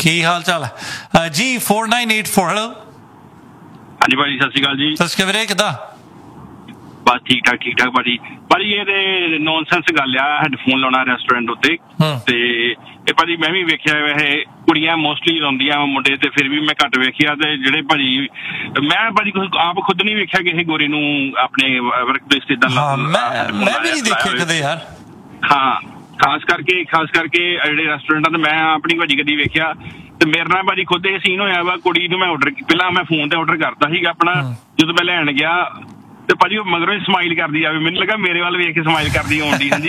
ਕੀ ਹਾਲ ਚਾਲ ਹੈ ਜੀ? 4984 ਹੈਲੋ। ਹਾਂਜੀ ਭਾਜੀ, ਸਤਿ ਸ਼੍ਰੀ ਅਕਾਲ ਜੀ। ਸਤਿ ਸ਼੍ਰੀ ਅਕਾਲ ਵੀਰੇ, ਕਿੱਦਾਂ? ਬਸ ਠੀਕ ਠਾਕ ਭਾਜੀ। ਭਾਜੀ ਇਹ ਤੇ ਨੌਨਸੈਂਸ ਗੱਲ ਆ ਹੈਡਫੋਨ ਲਾਉਣਾ ਰੈਸਟੋਰੈਂਟ ਉੱਤੇ। ਤੇ ਇਹ ਭਾਜੀ ਮੈਂ ਵੀ ਵੇਖਿਆ ਵੈਸੇ ਕੁੜੀਆਂ ਮੋਸਟਲੀ ਲਾਉਂਦੀਆਂ ਮੁੰਡੇ ਤੇ ਫਿਰ ਵੀ ਮੈਂ ਘੱਟ ਵੇਖਿਆ। ਤੇ ਜਿਹੜੇ ਭਾਜੀ ਮੈਂ ਭਾਜੀ ਆਪ ਖੁਦ ਨਹੀਂ ਵੇਖਿਆ ਕਿਸੇ ਗੋਰੇ ਨੂੰ ਆਪਣੇ ਵਰਕ ਪਲੇਸ ਤੇ ਇਦਾਂ। ਮੈਂ ਵੀ ਨਹੀਂ ਦੇਖਿਆ ਕਦੇ ਯਾਰ। ਹਾਂ, ਖਾਸ ਕਰਕੇ ਜਿਹੜੇ ਰੈਸਟੋਰੈਂਟਾਂ ਤੇ ਮੈਂ ਆਪਣੀ ਭਾਜੀ ਕਦੀ ਵੇਖਿਆ। ਤੇ ਮੇਰੇ ਨਾਲ ਭਾਜੀ ਖੁਦ ਇਹ ਸੀਨ ਹੋਇਆ ਵਾ। ਕੁੜੀ ਨੂੰ ਮੈਂ ਪਹਿਲਾਂ ਮੈਂ ਫੋਨ ਤੇ ਆਰਡਰ ਕਰਤਾ ਸੀਗਾ ਆਪਣਾ। ਜਦੋਂ ਮੈਂ ਲੈਣ ਗਿਆ ਤੇ ਭਾਜੀ ਉਹ ਮਗਰੋਂ ਹੀ ਸਮਾਈਲ ਕਰਦੀ ਆਵੇ, ਮੈਨੂੰ ਲੱਗਾ ਮੇਰੇ ਵੱਲ ਵੇਖ ਕੇ ਸਮਾਈਲ ਕਰਦੀ ਆਉਂਦੀ। ਹਾਂਜੀ।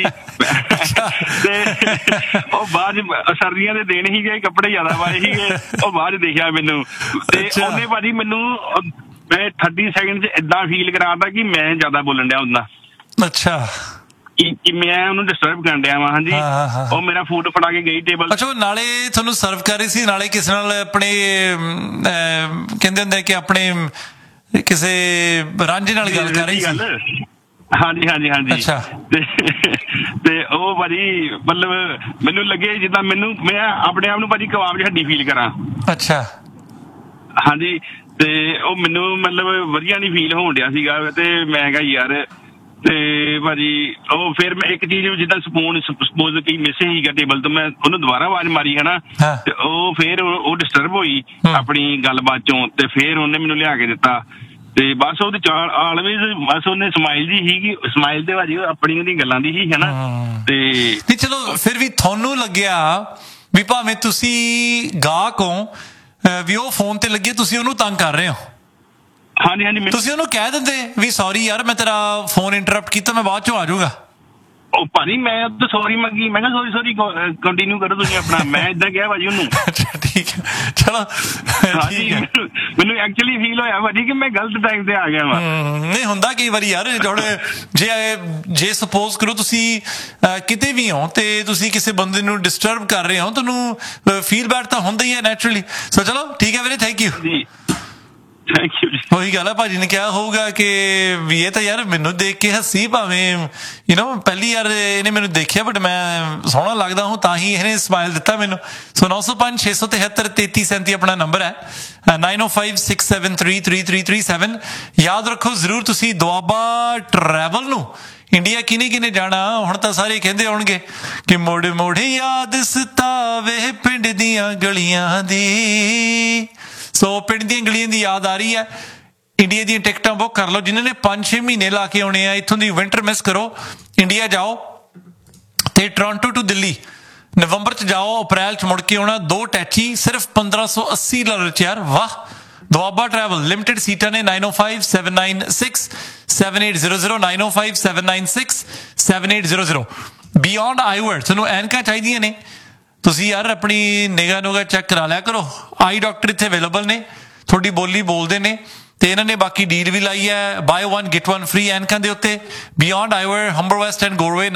ਤੇ ਉਹ ਬਾਅਦ ਸਰਦੀਆਂ ਦੇ ਦਿਨ ਸੀਗੇ, ਕੱਪੜੇ ਜ਼ਿਆਦਾ ਪਾਏ ਸੀਗੇ। ਉਹ ਬਾਅਦ ਦੇਖਿਆ ਮੈਨੂੰ ਤੇ ਉਹਨੇ ਭਾਜੀ ਮੈਨੂੰ ਮੈਂ 30 ਸੈਕਿੰਡ 'ਚ ਏਦਾਂ ਫੀਲ ਕਰਾਤਾ ਕਿ ਮੈਂ ਜ਼ਿਆਦਾ ਬੋਲਣ ਡਿਆ ਹੁੰਦਾ। ਅੱਛਾ, ਕਿ ਮੈਂ ਉਹਨੂੰ ਡਿਸਟਰਬ ਕਰਨ ਡਿਆ ਵਾ। ਹਾਂਜੀ। ਉਹ ਮੇਰਾ ਫੂਡ ਫੜਾ ਕੇ ਗਈ ਟੇਬਲ। ਅੱਛਾ, ਨਾਲੇ ਤੁਹਾਨੂੰ ਸਰਵ ਕਰ ਰਹੀ ਸੀ, ਨਾਲੇ ਕਿਸੇ ਨਾਲ ਆਪਣੇ ਕਹਿੰਦੇ ਹੁੰਦੇ ਕਿ ਆਪਣੇ ਕਿਸੇ ਰਾਂਝੇ ਨਾਲ ਗੱਲ ਕਰ ਰਹੀ ਸੀ। ਹਾਂਜੀ। ਅੱਛਾ। ਤੇ ਉਹ ਭਾਜੀ ਮਤਲਬ ਮੈਨੂੰ ਲੱਗੇ ਜਿੱਦਾਂ ਮੈਂ ਆਪਣੇ ਆਪ ਨੂੰ ਭਾਜੀ ਕਬਾਬ ਦੀ ਹੱਡੀ ਫੀਲ ਕਰਾਂ। ਅੱਛਾ। ਹਾਂਜੀ। ਤੇ ਉਹ ਮੈਨੂੰ ਮਤਲਬ ਵਧੀਆ ਨਹੀਂ ਫੀਲ ਹੋਣ ਡਿਆ ਸੀਗਾ। ਤੇ ਮੈਂ ਕਿਹਾ ਯਾਰ, ਤੇ ਭਾਜੀ ਉਹ ਫਿਰ ਮੈਂ ਇੱਕ ਚੀਜ਼ ਜਿੱਦਾਂ ਸਪੋਜ਼ ਕਿ ਮਿਸ ਸੀਗਾ ਟੇਬਲ ਤੋਂ, ਮੈਂ ਉਹਨੂੰ ਦੁਬਾਰਾ ਆਵਾਜ਼ ਮਾਰੀ ਹਨਾ। ਤੇ ਉਹ ਫਿਰ ਉਹ ਡਿਸਟਰਬ ਹੋਈ ਆਪਣੀ ਗੱਲਬਾਤ ਚੋਂ। ਤੇ ਫਿਰ ਉਹਨੇ ਮੈਨੂੰ ਲਿਆ ਕੇ ਦਿੱਤਾ। ਤੇ ਬਸ ਉਹਦੇ ਆਲਵੇਜ਼ ਬਸ ਉਹਨੇ ਸਮਾਈਲ ਜੀ ਸੀਗੀ। ਸਮਾਈਲ ਤੇ ਭਾਜੀ ਆਪਣੀ ਉਹਦੀ ਗੱਲਾਂ ਦੀ ਸੀ ਹਨਾ। ਤੇ ਚਲੋ ਫਿਰ ਵੀ ਤੁਹਾਨੂੰ ਲੱਗਿਆ ਵੀ ਭਾਵੇਂ ਤੁਸੀਂ ਗਾਹਕ ਹੋ ਵੀ ਉਹ ਫੋਨ ਤੇ ਲੱਗੇ, ਤੁਸੀਂ ਉਹਨੂੰ ਤੰਗ ਕਰ ਰਹੇ ਹੋ। ਹਾਂਜੀ। ਤੁਸੀਂ ਉਹਨੂੰ ਕਹਿ ਦਿੰਦੇ ਵੀ ਸੌਰੀ ਯਾਰ, ਮੈਂ ਤੇਰਾ ਫੋਨ ਇੰਟਰਪਟ ਕੀਤਾ, ਮੈਂ ਬਾਅਦ ਚੋਂ ਆ ਜਾਊਗਾ। ਉਹ ਭਾਜੀ ਮੈਂ ਤਾਂ ਸੌਰੀ ਮੰਗੀ, ਮੈਂ ਕਿਹਾ ਸੌਰੀ ਕੰਟੀਨਿਊ ਕਰੋ ਤੁਸੀਂ ਆਪਣਾ। ਮੈਂ ਏਦਾਂ ਕਿਹਾ ਭਾਜੀ ਉਹਨੂੰ। ਠੀਕ ਹੈ, ਚਲੋ। ਮੈਨੂੰ ਐਕਚੁਅਲੀ ਫੀਲ ਹੋਇਆ ਭਾਜੀ ਕਿ ਮੈਂ ਗਲਤ ਟਾਈਮ ਤੇ ਆ ਗਿਆ ਵਾ। ਨਹੀਂ ਹੁੰਦਾ ਕਈ ਵਾਰੀ ਯਾਰ। ਜੇ ਸਪੋਜ਼ ਕਰੋ ਤੁਸੀਂ ਕਿਤੇ ਵੀ ਹੋ ਤੇ ਤੁਸੀਂ ਕਿਸੇ ਬੰਦੇ ਨੂੰ ਡਿਸਟਰਬ ਕਰ ਰਹੇ ਹੋ, ਤੁਹਾਨੂੰ ਫੀਲ ਬੈਡ ਤਾਂ ਹੁੰਦਾ ਹੀ ਹੈ ਨੈਚੁਰਲੀ। ਸੋ ਚਲੋ ਠੀਕ ਹੈ ਵੀਰੇ, ਥੈਂਕ ਯੂ ਜੀ। ਥੈਂਕ ਯੂ ਜੀ। ਉਹੀ ਗੱਲ ਹੈ, ਭਾਜੀ ਨੇ ਕਿਹਾ ਹੋਊਗਾ ਕਿ ਵੀ ਇਹ ਤਾਂ ਯਾਰ ਮੈਨੂੰ ਦੇਖ ਕੇ ਹੱਸੀ, ਭਾਵੇਂ ਪਹਿਲੀ ਯਾਰ ਇਹਨੇ ਮੈਨੂੰ ਦੇਖਿਆ ਬਟ ਮੈਂ ਸੋਹਣਾ ਲੱਗਦਾ ਹੂੰ ਤਾਂ ਹੀ ਇਹਨੇ ਸਮਾਈਲ ਦਿੱਤਾ ਮੈਨੂੰ। ਸੋ 905 673 3337 ਆਪਣਾ ਨੰਬਰ ਹੈ। 9056733337 ਯਾਦ ਰੱਖੋ ਜ਼ਰੂਰ ਤੁਸੀਂ। ਦੁਆਬਾ ਟਰੈਵਲ ਨੂੰ ਇੰਡੀਆ ਕਿਨੇ ਜਾਣਾ? ਹੁਣ ਤਾਂ ਸਾਰੇ ਕਹਿੰਦੇ ਹੋਣਗੇ ਕਿ ਮੋੜ ਮੋੜ ਯਾਦ ਸਤਾਵੇ ਪਿੰਡ ਦੀਆਂ ਗਲੀਆਂ ਦੀ। ਸੋ ਪਿੰਡ ਦੀਆਂ ਗਲੀਆਂ ਦੀ ਯਾਦ ਆ ਰਹੀ ਹੈ। ਇੰਡੀਆ ਦੀਆਂ ਟਿਕਟਾਂ ਬੁੱਕ ਕਰ ਲਓ। ਜਿਨ੍ਹਾਂ ਨੇ 5-6 ਮਹੀਨੇ ਲਾ ਕੇ ਆਉਣੇ ਆ ਇੱਥੋਂ ਦੀ ਵਿੰਟਰ ਮਿਸ ਕਰੋ, ਇੰਡੀਆ ਜਾਓ ਤੇ ਟੋਰਾਂਟੋ ਟੂ ਦਿੱਲੀ ਨਵੰਬਰ 'ਚ ਜਾਓ, ਅਪ੍ਰੈਲ 'ਚ ਮੁੜ ਕੇ ਆਉਣਾ। 2 ਟੈਚੀ ਸਿਰਫ $1580 'ਚ ਯਾਰ, ਵਾਹ। ਦੁਆਬਾ ਟਰੈਵਲ ਲਿਮਿਟਡ ਸੀਟਾਂ ਨੇ। 9057967800 9057967800 ਬਿਯੋਂਡ ਆਈਵਰਡ। ਤੁਹਾਨੂੰ ਐਨਕਾਂ ਚਾਹੀਦੀਆਂ ਨੇ, ਤੁਸੀਂ ਯਾਰ ਆਪਣੀ ਨਿਗਾਹ ਨੂਗਾ ਚੈੱਕ ਕਰਾ ਲਿਆ ਕਰੋ। ਆਈ ਡਾਕਟਰ ਇੱਥੇ ਅਵੇਲੇਬਲ ਨੇ, ਤੁਹਾਡੀ ਬੋਲੀ ਬੋਲਦੇ ਨੇ। ਤੇ ਇਹਨਾਂ ਨੇ ਬਾਕੀ ਡੀਲ ਵੀ ਲਾਈ ਹੈ, ਬਾਏ 1 get 1 ਫ੍ਰੀ ਐਨਕਾਂ ਦੇ ਉੱਤੇ। Beyond ਆਈਵਰ, Humber West and ਗੋਰਵੇ।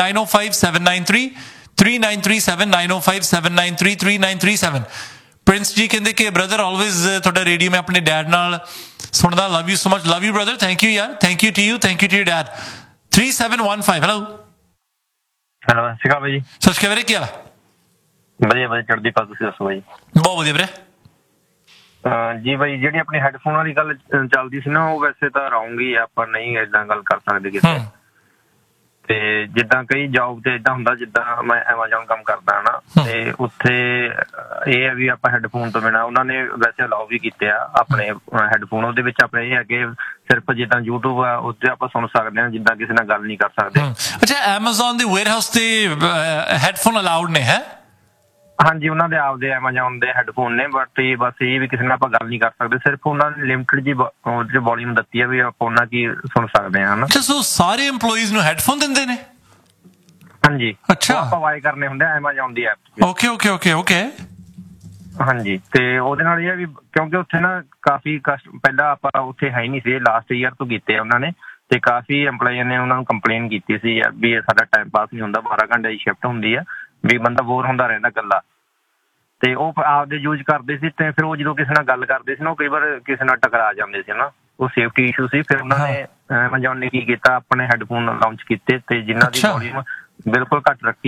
9057933937 9057933937। Prince ਜੀ ਕਹਿੰਦੇ ਕਿ ਬ੍ਰਦਰ ਆਲਵੇਜ਼ ਤੁਹਾਡਾ ਰੇਡੀਓ ਮੈਂ ਆਪਣੇ ਡੈਡ ਨਾਲ ਸੁਣਦਾ। Love you so much. Love you brother, thank you ਯਾਰ। Thank you to you, thank you to your dad. 3715 hello. Hello, ਸਤਿ ਸ਼੍ਰੀ ਅਕਾਲ ਭਾਈ। ਸਤਿ ਸ਼੍ਰੀ ਅਕਾਲ ਵੀਰੇ, ਕੀ ਹਾਲ? ਵਧੀਆ ਚੜ੍ਹਦੀ ਕਲਾ, ਤੁਸੀਂ ਦੱਸੋ ਭਾਈ? ਬਹੁਤ ਵਧੀਆ ਵੀਰੇ। ਜੀ ਭਾਈ, ਜਿਹੜੀ ਆਪਣੀ ਹੈਡਫੋਨ ਵਾਲੀ ਗੱਲ ਚੱਲਦੀ ਸੀ ਨਾ, ਉਹ ਵੈਸੇ ਤਾਂ ਰੌਂਗ ਹੀ ਆ। ਆਪਾਂ ਨਹੀਂ ਏਦਾਂ ਗੱਲ ਕਰ ਸਕਦੇ ਕਿਸੇ। ਤੇ ਜਿੱਦਾਂ ਕਈ ਜੌਬ ਤੇ ਏਦਾਂ ਹੁੰਦਾ, ਜਿੱਦਾਂ ਮੈਂ ਐਮਾਜ਼ੋਨ ਕੰਮ ਕਰਦਾ ਹਾਂ ਨਾ, ਤੇ ਉੱਥੇ ਇਹ ਹੈ ਵੀ ਆਪਾਂ ਹੈਡਫੋਨ ਤੋਂ ਬਿਨਾਂ ਉਹਨਾਂ ਨੇ ਵੈਸੇ ਅਲਾਓ ਵੀ ਕੀਤੇ ਆ ਆਪਣੇ ਹੈਡਫੋਨ। ਉਹਦੇ ਵਿੱਚ ਆਪਣੇ ਇਹ ਹੈ ਕਿ ਸਿਰਫ ਜਿੱਦਾਂ YouTube ਆ ਉੱਥੇ ਆਪਾਂ ਸੁਣ ਸਕਦੇ ਹਾਂ, ਜਿੱਦਾਂ ਕਿਸੇ ਨਾਲ ਗੱਲ ਨਹੀਂ ਕਰ ਸਕਦੇ। ਅੱਛਾ, ਐਮਾਜ਼ੋਨ ਦੇ ਵੇਅਰਹਾਊਸ ਤੇ ਹੈਡਫੋਨ ਅਲਾਉਡ ਨੇ ਹੈ? ਹਾਂਜੀ, ਉਹਨਾਂ ਦੇ ਆਪਦੇ ਐਮਾਜ਼ੋਨ ਦੇ ਹੈਡਫੋਨ ਨੇ, ਬਟ ਇਹ ਬਸ ਇਹ ਵੀ ਕਿਸੇ ਨਾਲ ਆਪਾਂ ਗੱਲ ਨਹੀਂ ਕਰ ਸਕਦੇ। ਸਿਰਫ ਉਹਨਾਂ ਨੇ ਲਿਮਿਟਡ ਜੀ ਵੋਲਿਊਮ ਦਿੱਤੀ ਹੈ ਵੀ ਆਪਾਂ ਉਹਨਾਂ ਕੀ ਸੁਣ ਸਕਦੇ ਹਾਂ। ਅੱਛਾ, ਸੋ ਸਾਰੇ EMPLOYEES ਨੂੰ ਹੈਡਫੋਨ ਦਿੰਦੇ ਨੇ? ਹਾਂਜੀ। ਅੱਛਾ, ਆਪਾਂ ਬਾਏ ਕਰਨੇ ਹੁੰਦੇ ਐਮਾਜ਼ੋਨ ਦੀ ਐਪ। ਓਕੇ। ਹਾਂਜੀ, ਤੇ ਉਹਦੇ ਨਾਲ ਇਹ ਵੀ ਕਿਉਂਕਿ ਉੱਥੇ ਨਾ ਕਾਫੀ ਪਹਿਲਾਂ ਆਪਾਂ ਉੱਥੇ ਹੈ ਨਹੀਂ ਸੀ, ਲਾਸਟ ਈਅਰ ਤੋਂ ਕੀਤੇ ਉਹਨਾਂ ਨੇ। ਤੇ ਕਾਫੀ EMPLOYEE ਨੇ ਉਹਨਾਂ ਨੂੰ ਕੰਪਲੇਨ ਕੀਤੀ ਸੀ ਵੀ ਸਾਡਾ ਟਾਈਮ ਪਾਸ ਨਹੀਂ ਹੁੰਦਾ, 12 ਘੰਟੇ ਦੀ ਸ਼ਿਫਟ ਹੁੰਦੀ ਆ, ਵੀ ਬੰਦਾ ਬੋਰ ਹੁੰਦਾ ਰਹਿੰਦਾ ਇਕੱਲਾ। ਤੇ ਉਹ ਆਪਦੇ ਯੂਜ ਕਰਦੇ ਸੀ। ਤੇ ਫਿਰ ਉਹ ਜਦੋਂ ਕਿਸੇ ਨਾਲ ਗੱਲ ਕਰਦੇ ਸੀ ਨਾ, ਉਹ ਕਈ ਵਾਰ ਕਿਸੇ ਨਾਲ ਟਕਰਾ ਜਾਂਦੇ ਸੀ ਨਾ, ਉਹ ਸੇਫਟੀ ਇਸ਼ੂ ਸੀ। ਫਿਰ ਉਹਨਾਂ ਨੇ ਐਮਾਜ਼ੋਨ ਨੇ ਕੀ ਕੀਤਾ, ਆਪਣੇ ਹੈਡਫੋਨ ਲਾਂਚ ਕੀਤੇ ਤੇ ਜਿਨ੍ਹਾਂ ਦੀ ਵੋਲਿਊਮ ਬਿਲਕੁਲ ਘੱਟ ਰੱਖੀ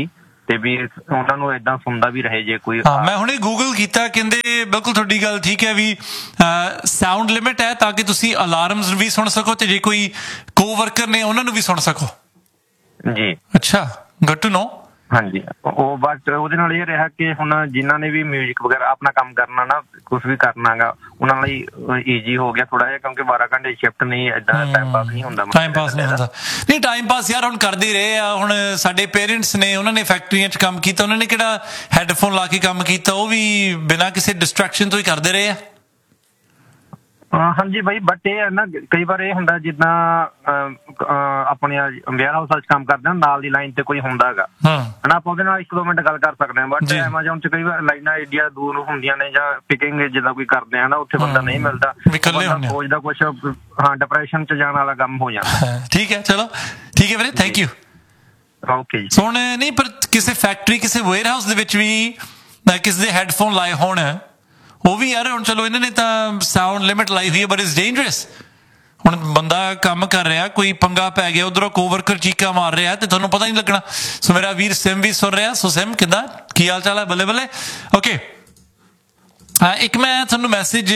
ਤੇ ਵੀ ਉਹਨਾਂ ਨੂੰ ਏਦਾਂ ਸੁਣਦਾ ਵੀ ਰਹੇ ਜੇ ਕੋਈ। ਹਾਂ, ਮੈਂ ਹੁਣੇ ਗੂਗਲ ਕੀਤਾ, ਕਹਿੰਦੇ ਬਿਲਕੁਲ ਤੁਹਾਡੀ ਗੱਲ ਠੀਕ ਹੈ ਵੀ ਸਾਊਂਡ ਲਿਮਿਟ ਹੈ ਤਾਂ ਕਿ ਤੁਸੀਂ ਅਲਾਰਮਸ ਵੀ ਸੁਣ ਸਕੋ ਤੇ ਜੇ ਕੋਈ ਕੋਵਰਕਰ ਨੇ ਉਹਨਾਂ ਨੂੰ ਵੀ ਸੁਣ ਸਕੋ। ਜੀ ਅੱਛਾ, ਗੁੱਡ ਟੂ ਨੋ। ਹਾਂਜੀ, ਉਹ ਬਟ ਉਹਦੇ ਨਾਲ ਇਹ ਰਿਹਾ ਕਿ ਹੁਣ ਜਿਨ੍ਹਾਂ ਨੇ ਵੀ ਮਿਊਜ਼ਿਕ ਵਗੈਰਾ ਆਪਣਾ ਕੰਮ ਕਰਨਾ ਨਾ, ਕੁਛ ਵੀ ਕਰਨਾਗਾ, ਉਹਨਾਂ ਲਈ ਈਜ਼ੀ ਹੋ ਗਿਆ ਥੋੜਾ ਜਿਹਾ, ਕਿਉਂਕਿ 12 ਘੰਟੇ ਸ਼ਿਫਟ ਨਹੀਂ, ਏਦਾਂ ਟਾਈਮ ਪਾਸ ਨਹੀਂ ਹੁੰਦਾ। ਟਾਈਮ ਪਾਸ ਨਹੀਂ ਹੁੰਦਾ, ਨਹੀਂ ਟਾਈਮ ਪਾਸ ਯਾਰ ਹੁਣ ਕਰਦੇ ਰਹੇ ਆ। ਹੁਣ ਸਾਡੇ ਪੇਰੈਂਟਸ ਨੇ, ਉਹਨਾਂ ਨੇ ਫੈਕਟਰੀਆਂ 'ਚ ਕੰਮ ਕੀਤਾ, ਉਹਨਾਂ ਨੇ ਕਿਹੜਾ ਹੈਡਫੋਨ ਲਾ ਕੇ ਕੰਮ ਕੀਤਾ, ਉਹ ਵੀ ਬਿਨਾਂ ਕਿਸੇ ਡਿਸਟਰੈਕਸ਼ਨ ਤੋਂ ਹੀ ਕਰਦੇ ਰਹੇ ਆ। ਹਾਂਜੀ ਬਾਈ, ਬਟ ਇਹ ਹੈ ਨਾ ਕਈ ਵਾਰ ਇਹ ਹੁੰਦਾ ਜਿੱਦਾਂ ਆਪਣੇ ਵੇਅਰ ਹਾਊਸ 'ਚ ਕੰਮ ਕਰਦੇ ਹਾਂ, ਨਾਲ ਦੀ ਲਾਈਨ ਤੇ ਕੋਈ ਹੁੰਦਾ ਹੈਗਾ ਹਨਾ, ਆਪਾਂ ਉਹਦੇ ਨਾਲ 1-2 ਮਿੰਟ ਗੱਲ ਕਰ ਸਕਦੇ ਹਾਂ। ਬਟ ਐਮਾਜ਼ੋਨ 'ਚ ਕਈ ਵਾਰ ਲਾਈਨਾਂ ਏਡੀਆਂ ਦੂਰ ਹੁੰਦੀਆਂ ਨੇ, ਜਾਂ ਪਿਕਿੰਗ ਜਿੱਦਾਂ ਕੋਈ ਕਰਦੇ ਆ ਨਾ, ਉੱਥੇ ਬੰਦਾ ਨਹੀਂ ਮਿਲਦਾ, ਸੋਚਦਾ ਕੁਛ, ਹਾਂ ਡਿਪਰੈਸ਼ਨ 'ਚ ਜਾਣ ਵਾਲਾ ਕੰਮ ਹੋ ਜਾਂਦਾ। ਠੀਕ ਹੈ, ਚਲੋ ਠੀਕ ਹੈ ਵੀਰੇ, ਥੈਂਕ ਯੂ। ਓਕੇ ਜੀ। ਹੁਣ ਨਹੀਂ, ਪਰ ਕਿਸੇ ਫੈਕਟਰੀ, ਕਿਸੇ ਵੇਅਰ ਹਾਊਸ ਦੇ ਵਿੱਚ ਵੀ ਕਿਸੇ ਦੇ ਹੈਡਫੋਨ ਲਾਏ ਹੋਣ, ਉਹ ਵੀ ਯਾਰ ਹੁਣ ਚਲੋ ਇਹਨਾਂ ਨੇ ਤਾਂ ਸਾਊਂਡ ਲਿਮਿਟ ਲਾਈ ਹੋਈ ਹੈ, ਬਟ ਇਟਸ ਡੇਂਜਰਸ। ਹੁਣ ਬੰਦਾ ਕੰਮ ਕਰ ਰਿਹਾ, ਕੋਈ ਪੰਗਾ ਪੈ ਗਿਆ, ਉਧਰੋਂ ਕੋਵਰਕਰ ਚੀਕਾਂ ਮਾਰ ਰਿਹਾ ਤੇ ਤੁਹਾਨੂੰ ਪਤਾ ਨਹੀਂ ਲੱਗਣਾ। ਸੋ ਮੇਰਾ ਵੀਰ ਸਿਮ ਵੀ ਸੁਣ ਰਿਹਾ। ਸੋ ਸਿਮ, ਕਿੱਦਾਂ, ਕੀ ਹਾਲ ਚਾਲ ਹੈ? ਬੱਲੇ ਬੱਲੇ। ਓਕੇ, ਇੱਕ ਮੈਂ ਤੁਹਾਨੂੰ ਮੈਸੇਜ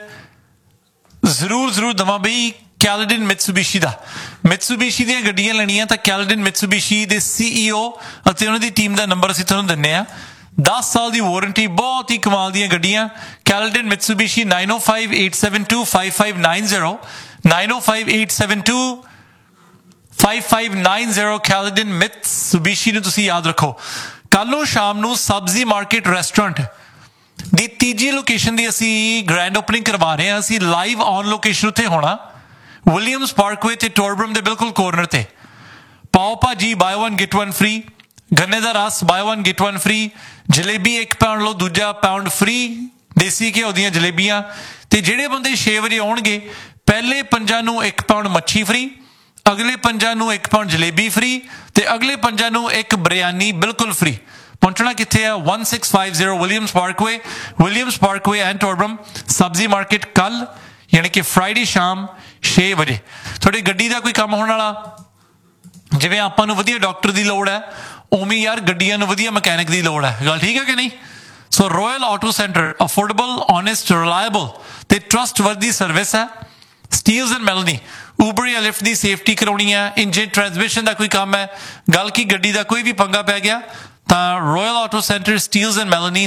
ਜ਼ਰੂਰ ਦੇਵਾਂ ਬਈ, ਕੈਲਡਨ ਮਿਟਸੂਬਿਸ਼ੀ ਦਾ। ਮਿਟਸੂਬਿਸ਼ੀ ਦੀਆਂ ਗੱਡੀਆਂ ਲੈਣੀਆਂ ਤਾਂ ਕੈਲਡਨ ਮਿਟਸੂਬਿਸ਼ੀ ਦੇ CEO ਅਤੇ ਉਹਨਾਂ ਦੀ ਟੀਮ ਦਾ ਨੰਬਰ ਅਸੀਂ ਤੁਹਾਨੂੰ ਦਿੰਦੇ ਹਾਂ। 10 ਸਾਲ ਦੀ ਵਾਰੰਟੀ, ਬਹੁਤ ਹੀ ਕਮਾਲ ਦੀਆਂ ਗੱਡੀਆਂ। ਕੈਲਡਨ ਮਿਟਸੂਬਿਸ਼ੀ 9058725590 9058725590 ਕੈਲਡਨ ਮਿਟਸੂਬਿਸ਼ੀ ਨੂੰ ਤੁਸੀਂ ਯਾਦ ਰੱਖੋ। ਕੱਲ ਨੂੰ ਸ਼ਾਮ ਨੂੰ ਸਬਜ਼ੀ ਮਾਰਕੀਟ ਰੈਸਟੋਰੈਂਟ ਦੀ 3ਜੀ ਲੋਕੇਸ਼ਨ ਦੀ ਅਸੀਂ ਗ੍ਰੈਂਡ ਓਪਨਿੰਗ ਕਰਵਾ ਰਹੇ ਹਾਂ। ਅਸੀਂ ਲਾਈਵ ਔਨ ਲੋਕੇਸ਼ਨ ਉੱਥੇ ਹੋਣਾ, ਵਿਲੀਅਮਸ ਪਾਰਕਵੇ ਤੇ ਟੋਰਬਰਮ ਦੇ ਬਿਲਕੁਲ ਕੋਰਨਰ ਤੇ। ਪਾਓ ਭਾਜੀ ਬਾਏ 1 ਗੈਟ 1 ਫ੍ਰੀ, ਗੰਨੇ ਦਾ ਰਸ bye 1 get 1 free, jalebi 1 pound ਲਓ ਦੂਜਾ ਪਾਉਂਡ ਫ੍ਰੀ, ਦੇਸੀ ਘਿਓ ਦੀਆਂ ਜਲੇਬੀਆਂ। ਤੇ ਜਿਹੜੇ ਬੰਦੇ 6 ਵਜੇ ਆਉਣਗੇ, ਪਹਿਲੇ 5 ਨੂੰ 1 ਪਾਉਂਡ ਮੱਛੀ ਫ੍ਰੀ, ਅਗਲੇ 5 ਨੂੰ 1 ਪਾਉਂਡ ਜਲੇਬੀ ਫ੍ਰੀ ਤੇ ਅਗਲੇ 5 ਨੂੰ 1 ਬਿਰਿਆਨੀ ਬਿਲਕੁਲ ਫ੍ਰੀ। ਪਹੁੰਚਣਾ ਕਿੱਥੇ ਆ? 1650 ਵਿਲੀਅਮਸ ਪਾਰਕਵੇ ਐਂਡ ਟੋਰਬਰਮ, ਸਬਜ਼ੀ ਮਾਰਕੀਟ, ਕੱਲ ਯਾਨੀ ਕਿ ਫਰਾਈਡੇ ਸ਼ਾਮ 6 ਵਜੇ। ਤੁਹਾਡੀ ਗੱਡੀ ਦਾ ਕੋਈ ਕੰਮ ਹੋਣ ਵਾਲਾ, ਜਿਵੇਂ ਆਪਾਂ ਨੂੰ ਵਧੀਆ ਡਾਕਟਰ ਦੀ ਲੋੜ ਹੈ, ਉਵੇਂ ਯਾਰ ਗੱਡੀਆਂ ਨੂੰ ਵਧੀਆ ਮਕੈਨਿਕ ਦੀ ਲੋੜ ਹੈ। ਗੱਲ ਠੀਕ ਹੈ ਕਿ ਨਹੀਂ? ਸੋ royal auto centre, affordable, honest, reliable ਤੇ ਟਰਸਟਵਰਦੀ ਸਰਵਿਸ ਹੈ। ਸਟੀਲਸ ਐਂਡ ਮੈਲਨੀ, ਉਬਰ ਜਾਂ ਲਿਫਟ ਦੀ ਸੇਫਟੀ ਕਰਾਉਣੀ ਹੈ, ਇੰਜਨ ਟਰਾਂਸਮਿਸ਼ਨ ਦਾ ਕੋਈ ਕੰਮ ਹੈ, ਗੱਲ ਕੀ ਗੱਡੀ ਦਾ ਕੋਈ ਵੀ ਪੰਗਾ ਪੈ ਗਿਆ ਤਾਂ royal auto centre, Steeles and ਮੈਲਨੀ,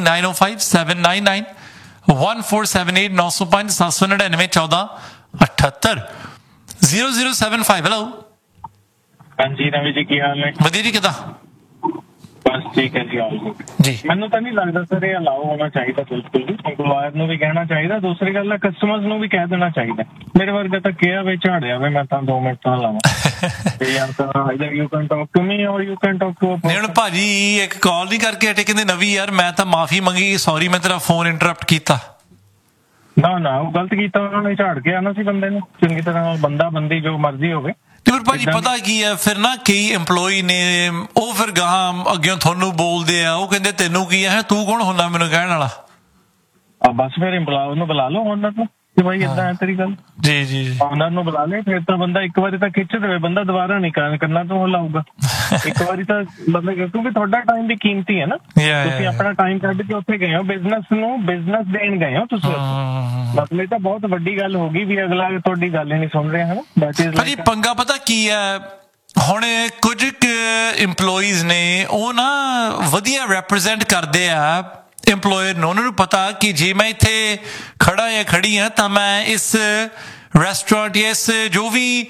9057991478 905 799 1478 0075। Hello ਹਾਂਜੀ ਨਵੀਂ ਜੀ, ਕੀ ਹਾਲ ਹੈ? ਵਧੀਆ ਜੀ, ਕਿੱਦਾਂ? ਬਸ ਠੀਕ ਹੈ ਜੀ, ਆਲ ਗੁੱਡ ਜੀ। ਮੈਨੂੰ ਤਾਂ ਨਹੀਂ ਲੱਗਦਾ ਸਰ ਇਹ ਅਲਾਓ ਹੋਣਾ ਚਾਹੀਦਾ, ਬਿਲਕੁਲ ਵੀ। ਇੰਪਲਾਇਰ ਨੂੰ ਵੀ ਕਹਿਣਾ ਚਾਹੀਦਾ, ਦੂਸਰੀ ਗੱਲ ਹੈ ਕਸਟਮਰਸ ਨੂੰ ਵੀ ਕਹਿ ਦੇਣਾ ਚਾਹੀਦਾ। ਮੇਰੇ ਵਰਗਾ ਤਾਂ ਕਿਹਾ ਵੇ ਝਾੜਿਆ ਵੇ, ਮੈਂ ਤਾਂ 2 ਮਿੰਟ ਤਾਂ ਲਾਵਾਂ ਤੇ ਯਾਰ ਤਾਂ either you can talk to me ਔਰ ਯੂ ਕੈਨ ਟਾਕ ਟੂ। ਨਹੀਂ ਹੁਣ ਭਾਜੀ ਇੱਕ ਕਾਲ ਨਹੀਂ ਕਰਕੇ ਹਟੇ, ਕਹਿੰਦੇ ਨਵੀਂ ਯਾਰ ਮੈਂ ਤਾਂ ਮਾਫੀ ਮੰਗੀ, ਸੌਰੀ ਮੈਂ ਤੇਰਾ ਫੋਨ ਇੰਟਰਪਟ ਕੀਤਾ। ਨਾ ਉਹ ਗਲਤ ਕੀਤਾ, ਉਹਨਾਂ ਨੇ ਝਾੜ ਕੇ ਆਣਾ ਸੀ ਬੰਦੇ ਨੂੰ ਚੰਗੀ ਤਰ੍ਹਾਂ, ਬੰਦਾ ਬੰਦੀ ਜੋ ਮਰਜ਼ੀ ਹੋਵੇ। ਤੇ ਫਿਰ ਭਾਜੀ ਪਤਾ ਕੀ ਹੈ, ਫਿਰ ਨਾ ਕਈ EMPLOYE ਨੇ ਉਹ ਫਿਰ ਗਾਹਾਂ ਅੱਗੇ ਤੁਹਾਨੂੰ ਬੋਲਦੇ ਆ, ਉਹ ਕਹਿੰਦੇ ਤੈਨੂੰ ਕੀ ਹੈ, ਤੂੰ ਕੌਣ ਹੁੰਦਾ ਮੈਨੂੰ ਕਹਿਣ ਵਾਲਾ। ਬਸ ਫਿਰ ਇੰਪਲਾਇਰ ਨੂੰ ਬੁਲਾ ਲਓ ਓਨਰ ਨੂੰ ਕਿ ਭਾਈ ਏਦਾਂ ਹੈ ਤੇਰੀ ਗੱਲ। ਜੀ ਓਨਰ ਨੂੰ ਬੁਲਾ ਲੈ, ਫਿਰ ਤਾਂ ਬੰਦਾ ਇੱਕ ਵਾਰੀ ਤਾਂ ਖਿੱਚ ਦੇਵੇ, ਬੰਦਾ ਦੁਬਾਰਾ ਨਹੀਂ ਕਰਨਾ ਤੋਂ ਲਾਊਗਾ। ਇੱਕ ਵਾਰੀ ਤਾਂ ਬੰਦਾ, ਕਿਉਂਕਿ ਤੁਹਾਡਾ ਟਾਈਮ ਵੀ ਕੀਮਤੀ ਹੈ ਨਾ, ਤੁਸੀਂ ਆਪਣਾ ਟਾਈਮ ਕੱਢ ਕੇ ਉੱਥੇ ਗਏ ਹੋ, ਬਿਜ਼ਨਸ ਨੂੰ ਬਿਜ਼ਨਸ ਦੇਣ ਗਏ ਹੋ ਤੁਸੀਂ। ਮਤਲਬ ਤਾਂ ਬਹੁਤ ਵੱਡੀ ਗੱਲ ਹੋ ਗਈ ਵੀ ਅਗਲਾ ਤੁਹਾਡੀ ਗੱਲ ਹੀ ਨਹੀਂ ਸੁਣ ਰਿਹਾ ਹੈ। ਭਾਜੀ ਪੰਗਾ ਪਤਾ ਕੀ ਹੈ, ਹੁਣ ਕੁਝ EMPLOYEES ਨੇ ਉਹ ਨਾ ਵਧੀਆ ਰੈਪਰੈਜ਼ੈਂਟ ਕਰਦੇ ਆ EMPLOYER ਨੂੰ। ਉਹਨਾਂ ਨੂੰ ਪਤਾ ਕਿ ਜੇ ਮੈਂ ਇੱਥੇ ਖੜਾ ਜਾਂ ਖੜੀ ਹਾਂ ਤਾਂ ਮੈਂ ਇਸ ਰੈਸਟੋਰੈਂਟ ਜਾਂ ਇਸ ਜੋ ਵੀ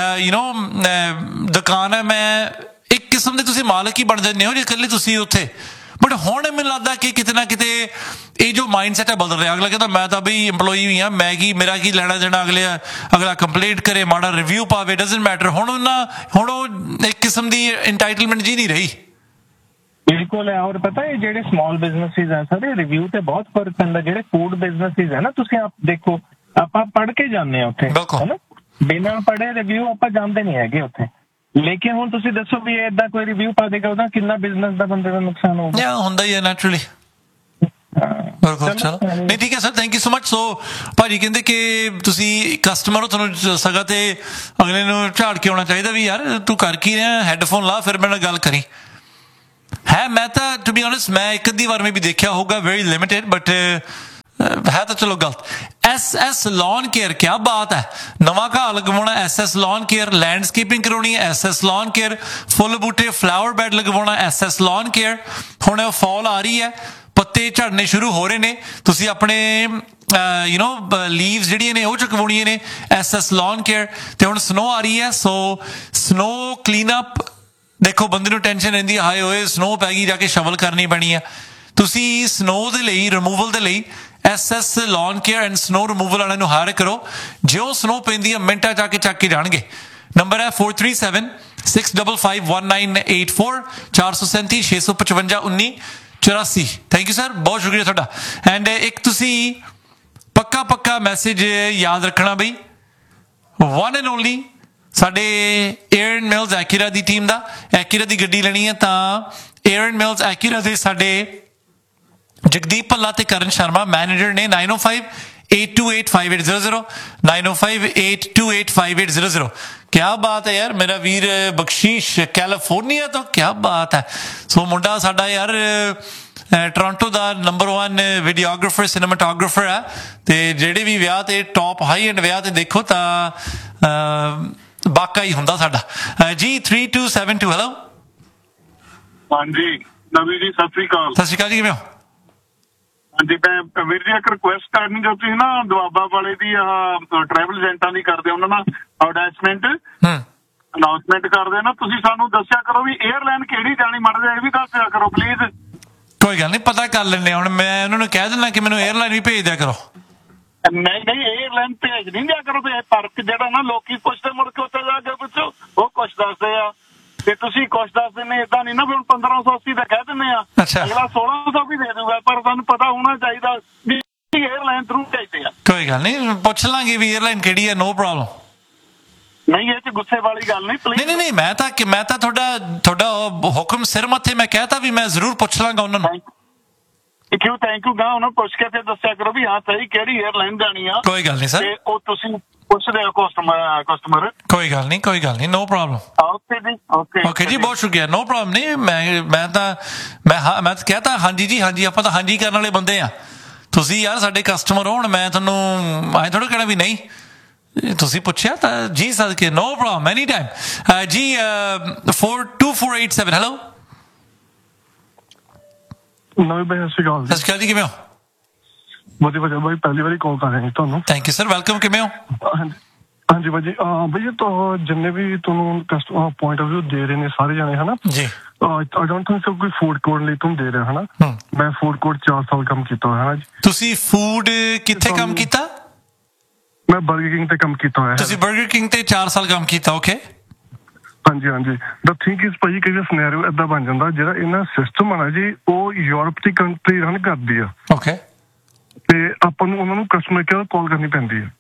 ਦੁਕਾਨ ਹੈ, ਮੈਂ ਇੱਕ ਕਿਸਮ ਦੇ ਤੁਸੀਂ ਮਾਲਕ ਹੀ ਬਣ ਜਾਂਦੇ ਹੋ ਜੇ ਇਕੱਲੇ ਤੁਸੀਂ ਉੱਥੇ। ਬਟ ਹੁਣ ਮੈਨੂੰ ਲੱਗਦਾ ਕਿ ਕਿਤੇ ਨਾ ਕਿਤੇ ਇਹ ਜੋ ਮਾਈਂਡ ਸੈਟ ਹੈ ਬਦਲ ਰਿਹਾ। ਅਗਲਾ ਕਹਿੰਦਾ ਮੈਂ ਤਾਂ ਬਈ EMPLOYE ਵੀ ਹਾਂ, ਮੈਂ ਕੀ, ਮੇਰਾ ਕੀ ਲੈਣਾ ਦੇਣਾ, ਅਗਲਾ ਕੰਪਲੇਂਟ ਕਰੇ, ਮਾੜਾ ਰਿਵਿਊ ਪਾਵੇ, ਡਜ਼ਨਟ ਮੈਟਰ। ਹੁਣ ਉਹ ਇੱਕ ਕਿਸਮ ਦੀ ਇੰਟਾਈਟਲਮੈਂਟ ਜੀ ਨਹੀਂ ਰਹੀ। ਬਿਲਕੁਲ ਹੈ। ਔਰ ਪਤਾ ਇਹ ਜਿਹੜੇ ਸਮਾਲ ਬਿਜ਼ਨਸਿਸ ਹੈ ਸਾਰੇ, ਰਿਵਿਊ ਤੇ ਬਹੁਤ ਫਰਕ ਪੈਂਦਾ। ਜਿਹੜੇ ਫੂਡ ਬਿਜ਼ਨਸਿਸ ਹੈ ਨਾ, ਤੁਸੀਂ ਆਪ ਦੇਖੋ, ਆਪਾਂ ਪੜ੍ਹ ਕੇ ਜਾਂਦੇ ਹਾਂ ਉੱਥੇ, ਹਨਾ, ਬਿਨਾਂ ਪੜ੍ਹੇ ਰਿਵਿਊ ਆਪਾਂ ਜਾਂਦੇ ਨਹੀਂ ਹੈਗੇ ਉੱਥੇ। ਲੇਕਿਨ ਹੁਣ ਤੁਸੀਂ ਦੱਸੋ ਵੀ ਏਦਾਂ ਕੋਈ ਰਿਵਿਊ ਪਾ ਦੇਗਾ, ਉਹਦਾ ਕਿੰਨਾ ਬਿਜ਼ਨਸ ਦਾ ਬੰਦੇ ਦਾ ਨੁਕਸਾਨ ਹੋਊਗਾ। ਹੁੰਦਾ ਹੀ ਹੈ ਨੈਚੁਰਲੀ। ਬਿਲਕੁਲ, ਚਲੋ ਨਹੀਂ ਠੀਕ ਹੈ sir, thank you so much. ਸੋ ਭਾਜੀ ਕਹਿੰਦੇ ਕਿ ਤੁਸੀਂ ਕਸਟਮਰ ਹੋ, ਤੁਹਾਨੂੰ ਸਗਾ ਤੇ ਅਗਲੇ ਨੂੰ ਝਾੜ ਕੇ ਆਉਣਾ ਚਾਹੀਦਾ ਵੀ ਯਾਰ ਤੂੰ ਕਰ ਕੀ ਰਿਹਾ, ਹੈੱਡਫੋਨ ਲਾ ਫਿਰ ਮੇਰੇ ਨਾਲ ਗੱਲ ਕਰੀ। ਹੈ। ਮੈਂ ਤਾਂ ਟੂ ਬੀ ਓਨੈਸਟ ਮੈਂ ਇੱਕ ਅੱਧੀ ਵਾਰ ਮੈਂ ਵੀ ਦੇਖਿਆ ਹੋਊਗਾ, ਵੈਰੀ ਲਿਮਿਟਡ, ਬਟ ਹੈ ਤਾਂ ਚਲੋ ਗਲਤ। SS ਲੌਨ ਕੇਅਰ, ਕਿਆ ਬਾਤ ਹੈ। ਨਵਾਂ ਘਾਹ ਲਗਵਾਉਣਾ SS ਲੌਨ ਕੇਅਰ, ਲੈਂਡਸਕੇਪਿੰਗ ਕਰਾਉਣੀ SS ਲੌਨ ਕੇਅਰ, ਫੁੱਲ ਬੂਟੇ ਫਲਾਵਰ ਬੈਡ ਲਗਵਾਉਣਾ SS ਲੌਨ ਕੇਅਰ। ਹੁਣ ਫਾਲ ਆ ਰਹੀ ਹੈ, ਪੱਤੇ ਝੜਨੇ ਸ਼ੁਰੂ ਹੋ ਰਹੇ ਨੇ, ਤੁਸੀਂ ਆਪਣੇ ਲੀਵਸ ਜਿਹੜੀਆਂ ਨੇ ਉਹ ਚੁਕਵਾਉਣੀਆਂ ਨੇ SS ਲੌਨ ਕੇਅਰ। ਤੇ ਹੁਣ ਸਨੋ ਆ ਰਹੀ ਹੈ, ਸੋ ਸਨੋ ਕਲੀਨਅਪ, ਦੇਖੋ ਬੰਦੇ ਨੂੰ ਟੈਨਸ਼ਨ ਰਹਿੰਦੀ ਹੈ, ਹਾਏ ਹੋਏ ਸਨੋ ਪੈ ਗਈ, ਜਾ ਕੇ ਸ਼ਵਲ ਕਰਨੀ ਪੈਣੀ ਆ। ਤੁਸੀਂ ਸਨੋ ਦੇ ਲਈ, ਰਿਮੂਵਲ ਦੇ ਲਈ SS lawn care and snow removal ਵਾਲਿਆਂ ਨੂੰ ਹਾਇਰ ਕਰੋ। ਜਿਉਂ ਸਨੋ ਪੈਂਦੀ ਹੈ ਮਿੰਟਾਂ 'ਚ ਆ ਕੇ ਚੱਕ ਕੇ ਜਾਣਗੇ। ਨੰਬਰ ਹੈ 4376551984 437 655 1984। ਥੈਂਕ ਯੂ ਸਰ, ਬਹੁਤ ਸ਼ੁਕਰੀਆ ਤੁਹਾਡਾ। ਐਂਡ ਇੱਕ ਤੁਸੀਂ ਪੱਕਾ ਮੈਸੇਜ ਯਾਦ ਰੱਖਣਾ ਬਈ, ਵਨ ਐਂਡ ਓਨਲੀ ਸਾਡੇ ਏਅਰਨ ਮਿਲਸ ਐਕੀਰਾ ਦੀ ਟੀਮ ਦਾ। ਐਕੀਰਾ ਦੀ ਗੱਡੀ ਲੈਣੀ ਹੈ ਤਾਂ ਏਅਰਨ ਮਿਲਸ ਐਕੀਰਾ ਦੇ ਸਾਡੇ ਜਗਦੀਪ ਭੱਲਾ ਤੇ ਕਰਨ ਸ਼ਰਮਾ ਮੈਨੇਜਰ ਨੇ। 9058285800 9058285800। ਕਿਆ ਬਾਤ ਹੈ ਯਾਰ, ਮੇਰਾ ਵੀਰ ਬਖਸ਼ੀਸ਼ ਕੈਲੀਫੋਰਨੀਆ ਤੋਂ, ਕਿਆ ਬਾਤ ਹੈ। ਸੋ ਮੁੰਡਾ ਸਾਡਾ ਯਾਰ ਟੋਰਾਂਟੋ ਦਾ ਨੰਬਰ 1 ਵੀਡੀਓਗ੍ਰਾਫਰ ਸਿਨੇਮਾਟੋਗ੍ਰਾਫਰ ਹੈ, ਤੇ ਜਿਹੜੇ ਵੀ ਵਿਆਹ ਤੇ ਟੌਪ ਹਾਈ ਐਂਡ ਵਿਆਹ ਤੇ ਦੇਖੋ ਤਾਂ ਬਾਕਾ ਹੀ ਹੁੰਦਾ ਸਾਡਾ ਜੀ। 3272 ਹੈਲੋ। ਹਾਂਜੀ ਨਵੀਂ ਜੀ, ਸਤਿ ਸ੍ਰੀ ਅਕਾਲ। ਸਤਿ ਸ਼੍ਰੀ ਅਕਾਲ ਜੀ, ਕਿਵੇਂ ਹੋ? ਹਾਂਜੀ ਮੈਂ ਵੀਰ ਜੀ ਇੱਕ ਰਿਕੁਐਸਟ ਕਰਨੀ, ਜੋ ਤੁਸੀਂ ਨਾ ਦੁਆਬਾ ਵਾਲੇ ਦੀ ਟਰੈਵਲ ਏਜੰਟਾਂ ਦੀ ਕਰਦੇ ਉਹਨਾਂ ਨਾਲ ਅਨਾਉਂਸਮੈਂਟ ਕਰਦੇ ਨਾ, ਤੁਸੀਂ ਸਾਨੂੰ ਦੱਸਿਆ ਕਰੋ ਵੀ 에ਅਰਲਾਈਨ ਕਿਹੜੀ ਜਾਣੀ, ਮਾੜਾ ਜਿਹਾ ਇਹ ਵੀ ਦੱਸ ਦਿਆ ਕਰੋ ਪਲੀਜ਼। ਕੋਈ ਗੱਲ ਨਹੀਂ, ਪਤਾ ਕਰ ਲੈਂਦੇ। ਹੁਣ ਮੈਂ ਉਹਨਾਂ ਨੂੰ ਕਹਿ ਦਿੰਦਾ ਕਿ ਮੈਨੂੰ 에ਅਰਲਾਈਨ ਵੀ ਭੇਜ ਦਿਆ ਕਰੋ। ਨਹੀਂ 에ਅਰਲਾਈਨ ਭੇਜ ਨਹੀਂ ਦਿਆ ਕਰੋ, ਤੇ ਫਰਕ ਜਿਹੜਾ ਨਾ ਲੋਕੀ ਪੁੱਛਦੇ ਮੁੜ ਕੇ ਉੱਥੇ ਜਾ ਕੇ ਪੁੱਛੋ, ਉਹ ਕੁਛ ਦੱਸਦੇ ਆ ਤੇ ਤੁਸੀਂ ਕੁਛ ਦੱਸ ਦਿੰਦੇ। ਏਦਾਂ ਨਹੀਂ ਨਾ ਵੀ ਹੁਣ 1580 ਦਾ ਕਹਿ ਦਿੰਦੇ ਆ, ਅਗਲਾ 1600 ਵੀ ਦੇ ਦੂਗਾ, ਪਰ ਤੁਹਾਨੂੰ ਪਤਾ ਹੋਣਾ ਚਾਹੀਦਾ ਵੀ 에ਅਰਲਾਈਨ ਥਰੂ ਭੇਜਦੇ ਆ। ਕੋਈ ਗੱਲ ਨਹੀਂ, ਪੁੱਛ ਲਾਂਗੇ ਵੀ 에ਅਰਲਾਈਨ ਕਿਹੜੀ ਹੈ, ਨੋ ਪ੍ਰੋਬਲਮ। ਨਹੀਂ ਇਹ 'ਚ ਗੁੱਸੇ ਵਾਲੀ ਗੱਲ ਨਹੀਂ, ਪਲੀਜ਼। ਨਹੀਂ ਮੈਂ ਤਾਂ ਤੁਹਾਡਾ ਹੁਕਮ ਸਿਰ ਮੱਥੇ, ਮੈਂ ਕਹਿਤਾ ਵੀ ਮੈਂ ਜ਼ਰੂਰ ਪੁੱਛ ਲਾਂਗਾ ਉਹਨਾਂ ਨੂੰ। ਥੈਂਕ ਯੂ ਗਾ, ਉਹਨਾਂ ਨੂੰ ਪੁੱਛ ਕੇ ਫਿਰ ਦੱਸਿਆ ਕਰੋ ਵੀ ਹਾਂ ਸਹੀ ਕਿਹੜੀ 에ਅਰਲਾਈਨ ਜਾਣੀ ਆ। ਕੋਈ ਗੱਲ ਨਹੀਂ ਸਰ, ਤੇ ਉਹ ਤੁਸੀਂ ਪੁੱਛਦੇ ਹੋ ਕਸਟਮਰ। ਕੋਈ ਗੱਲ ਨਹੀਂ, ਨੋ ਪ੍ਰੋਬਲਮ। ਓਕੇ ਜੀ, ਬਹੁਤ ਸ਼ੁਕਰੀਆ, ਨੋ ਪ੍ਰੋਬਲਮ। ਨਹੀਂ ਮੈਂ ਤਾਂ ਕਹਿਤਾ ਹਾਂਜੀ ਜੀ, ਹਾਂਜੀ ਆਪਾਂ ਤਾਂ ਹਾਂਜੀ ਕਰਨ ਵਾਲੇ ਬੰਦੇ ਆ। ਤੁਸੀਂ ਯਾਰ ਸਾਡੇ ਕਸਟਮਰ ਹੋ, ਹੁਣ ਮੈਂ ਤੁਹਾਨੂੰ ਐਂ ਥੋੜ੍ਹਾ ਕਹਿਣਾ ਵੀ ਨਹੀਂ, ਤੁਸੀਂ ਪੁੱਛਿਆ ਤਾਂ ਜੀ ਸਦਕੇ, ਨੋ ਪ੍ਰੋਬਲਮ, ਐਨੀ ਟਾਈਮ ਜੀ। 42487 ਹੈਲੋ। ਨਵੀਂ ਭਾਈ, ਸਤਿ ਸ਼੍ਰੀ ਅਕਾਲ। ਸਤਿ ਸ਼੍ਰੀ ਅਕਾਲ ਜੀ, ਕਿਵੇਂ ਹੋ? ਵਧੀਆ ਭਾਈ, ਪਹਿਲੀ ਵਾਰੀ ਕਾਲ ਕਰ ਰਹੇ ਤੁਹਾਨੂੰ। Thank you sir, welcome. ਕਿਵੇਂ ਹੋ? ਹਾਂਜੀ ਭਾਜੀ, ਭਈਆ ਤਾਂ ਜਿੰਨੇ ਵੀ ਤੁਹਾਨੂੰ ਪੁਆਇੰਟ ਆਫ ਵਿਊ ਦੇ ਰਹੇ ਨੇ ਸਾਰੇ ਜਾਣੇ ਹਨਾ ਜੀ, ਆਈ ਡੋਂਟ ਥਿੰਕ ਸੋ ਕੋਈ ਫੂਡ ਕੋਰਟ ਲਈ ਤੁਹਾਨੂੰ ਦੇ ਰਿਹਾ ਹਨਾ। ਮੈਂ ਫੂਡ ਕੋਰਟ 4 ਸਾਲ ਕੰਮ ਕੀਤਾ ਹੋਇਆ ਹੈ ਜੀ। ਤੁਸੀਂ ਫੂਡ ਕਿੱਥੇ ਕੰਮ ਕੀਤਾ? ਮੈਂ 버ਗਰ ਕਿੰਗ ਤੇ ਕੰਮ ਕੀਤਾ ਹੋਇਆ। ਤੁਸੀਂ 버ਗਰ ਕਿੰਗ ਤੇ 4 ਸਾਲ ਕੰਮ ਕੀਤਾ, ਓਕੇ। ਹਾਂਜੀ ਦਾ ਥਿੰਕ ਇਸ ਭਾਜੀ ਕਈ ਵਾਰ ਸਿਨੈਰੀਓ ਏਦਾਂ ਬਣ ਜਾਂਦਾ, ਜਿਹੜਾ ਇਹਨਾਂ ਸਿਸਟਮ ਆ ਨਾ ਜੀ, ਉਹ ਯੂਰਪ ਦੀ ਕੰਟਰੀ ਰਨ ਕਰਦੀ ਆ, ਓਕੇ, ਤੇ ਆਪਾਂ ਨੂੰ ਉਹਨਾਂ ਨੂੰ ਕਸਟਮਰ ਕੇਅਰ ਕਾਲ ਕਰਨੀ ਪੈਂਦੀ ਹੈ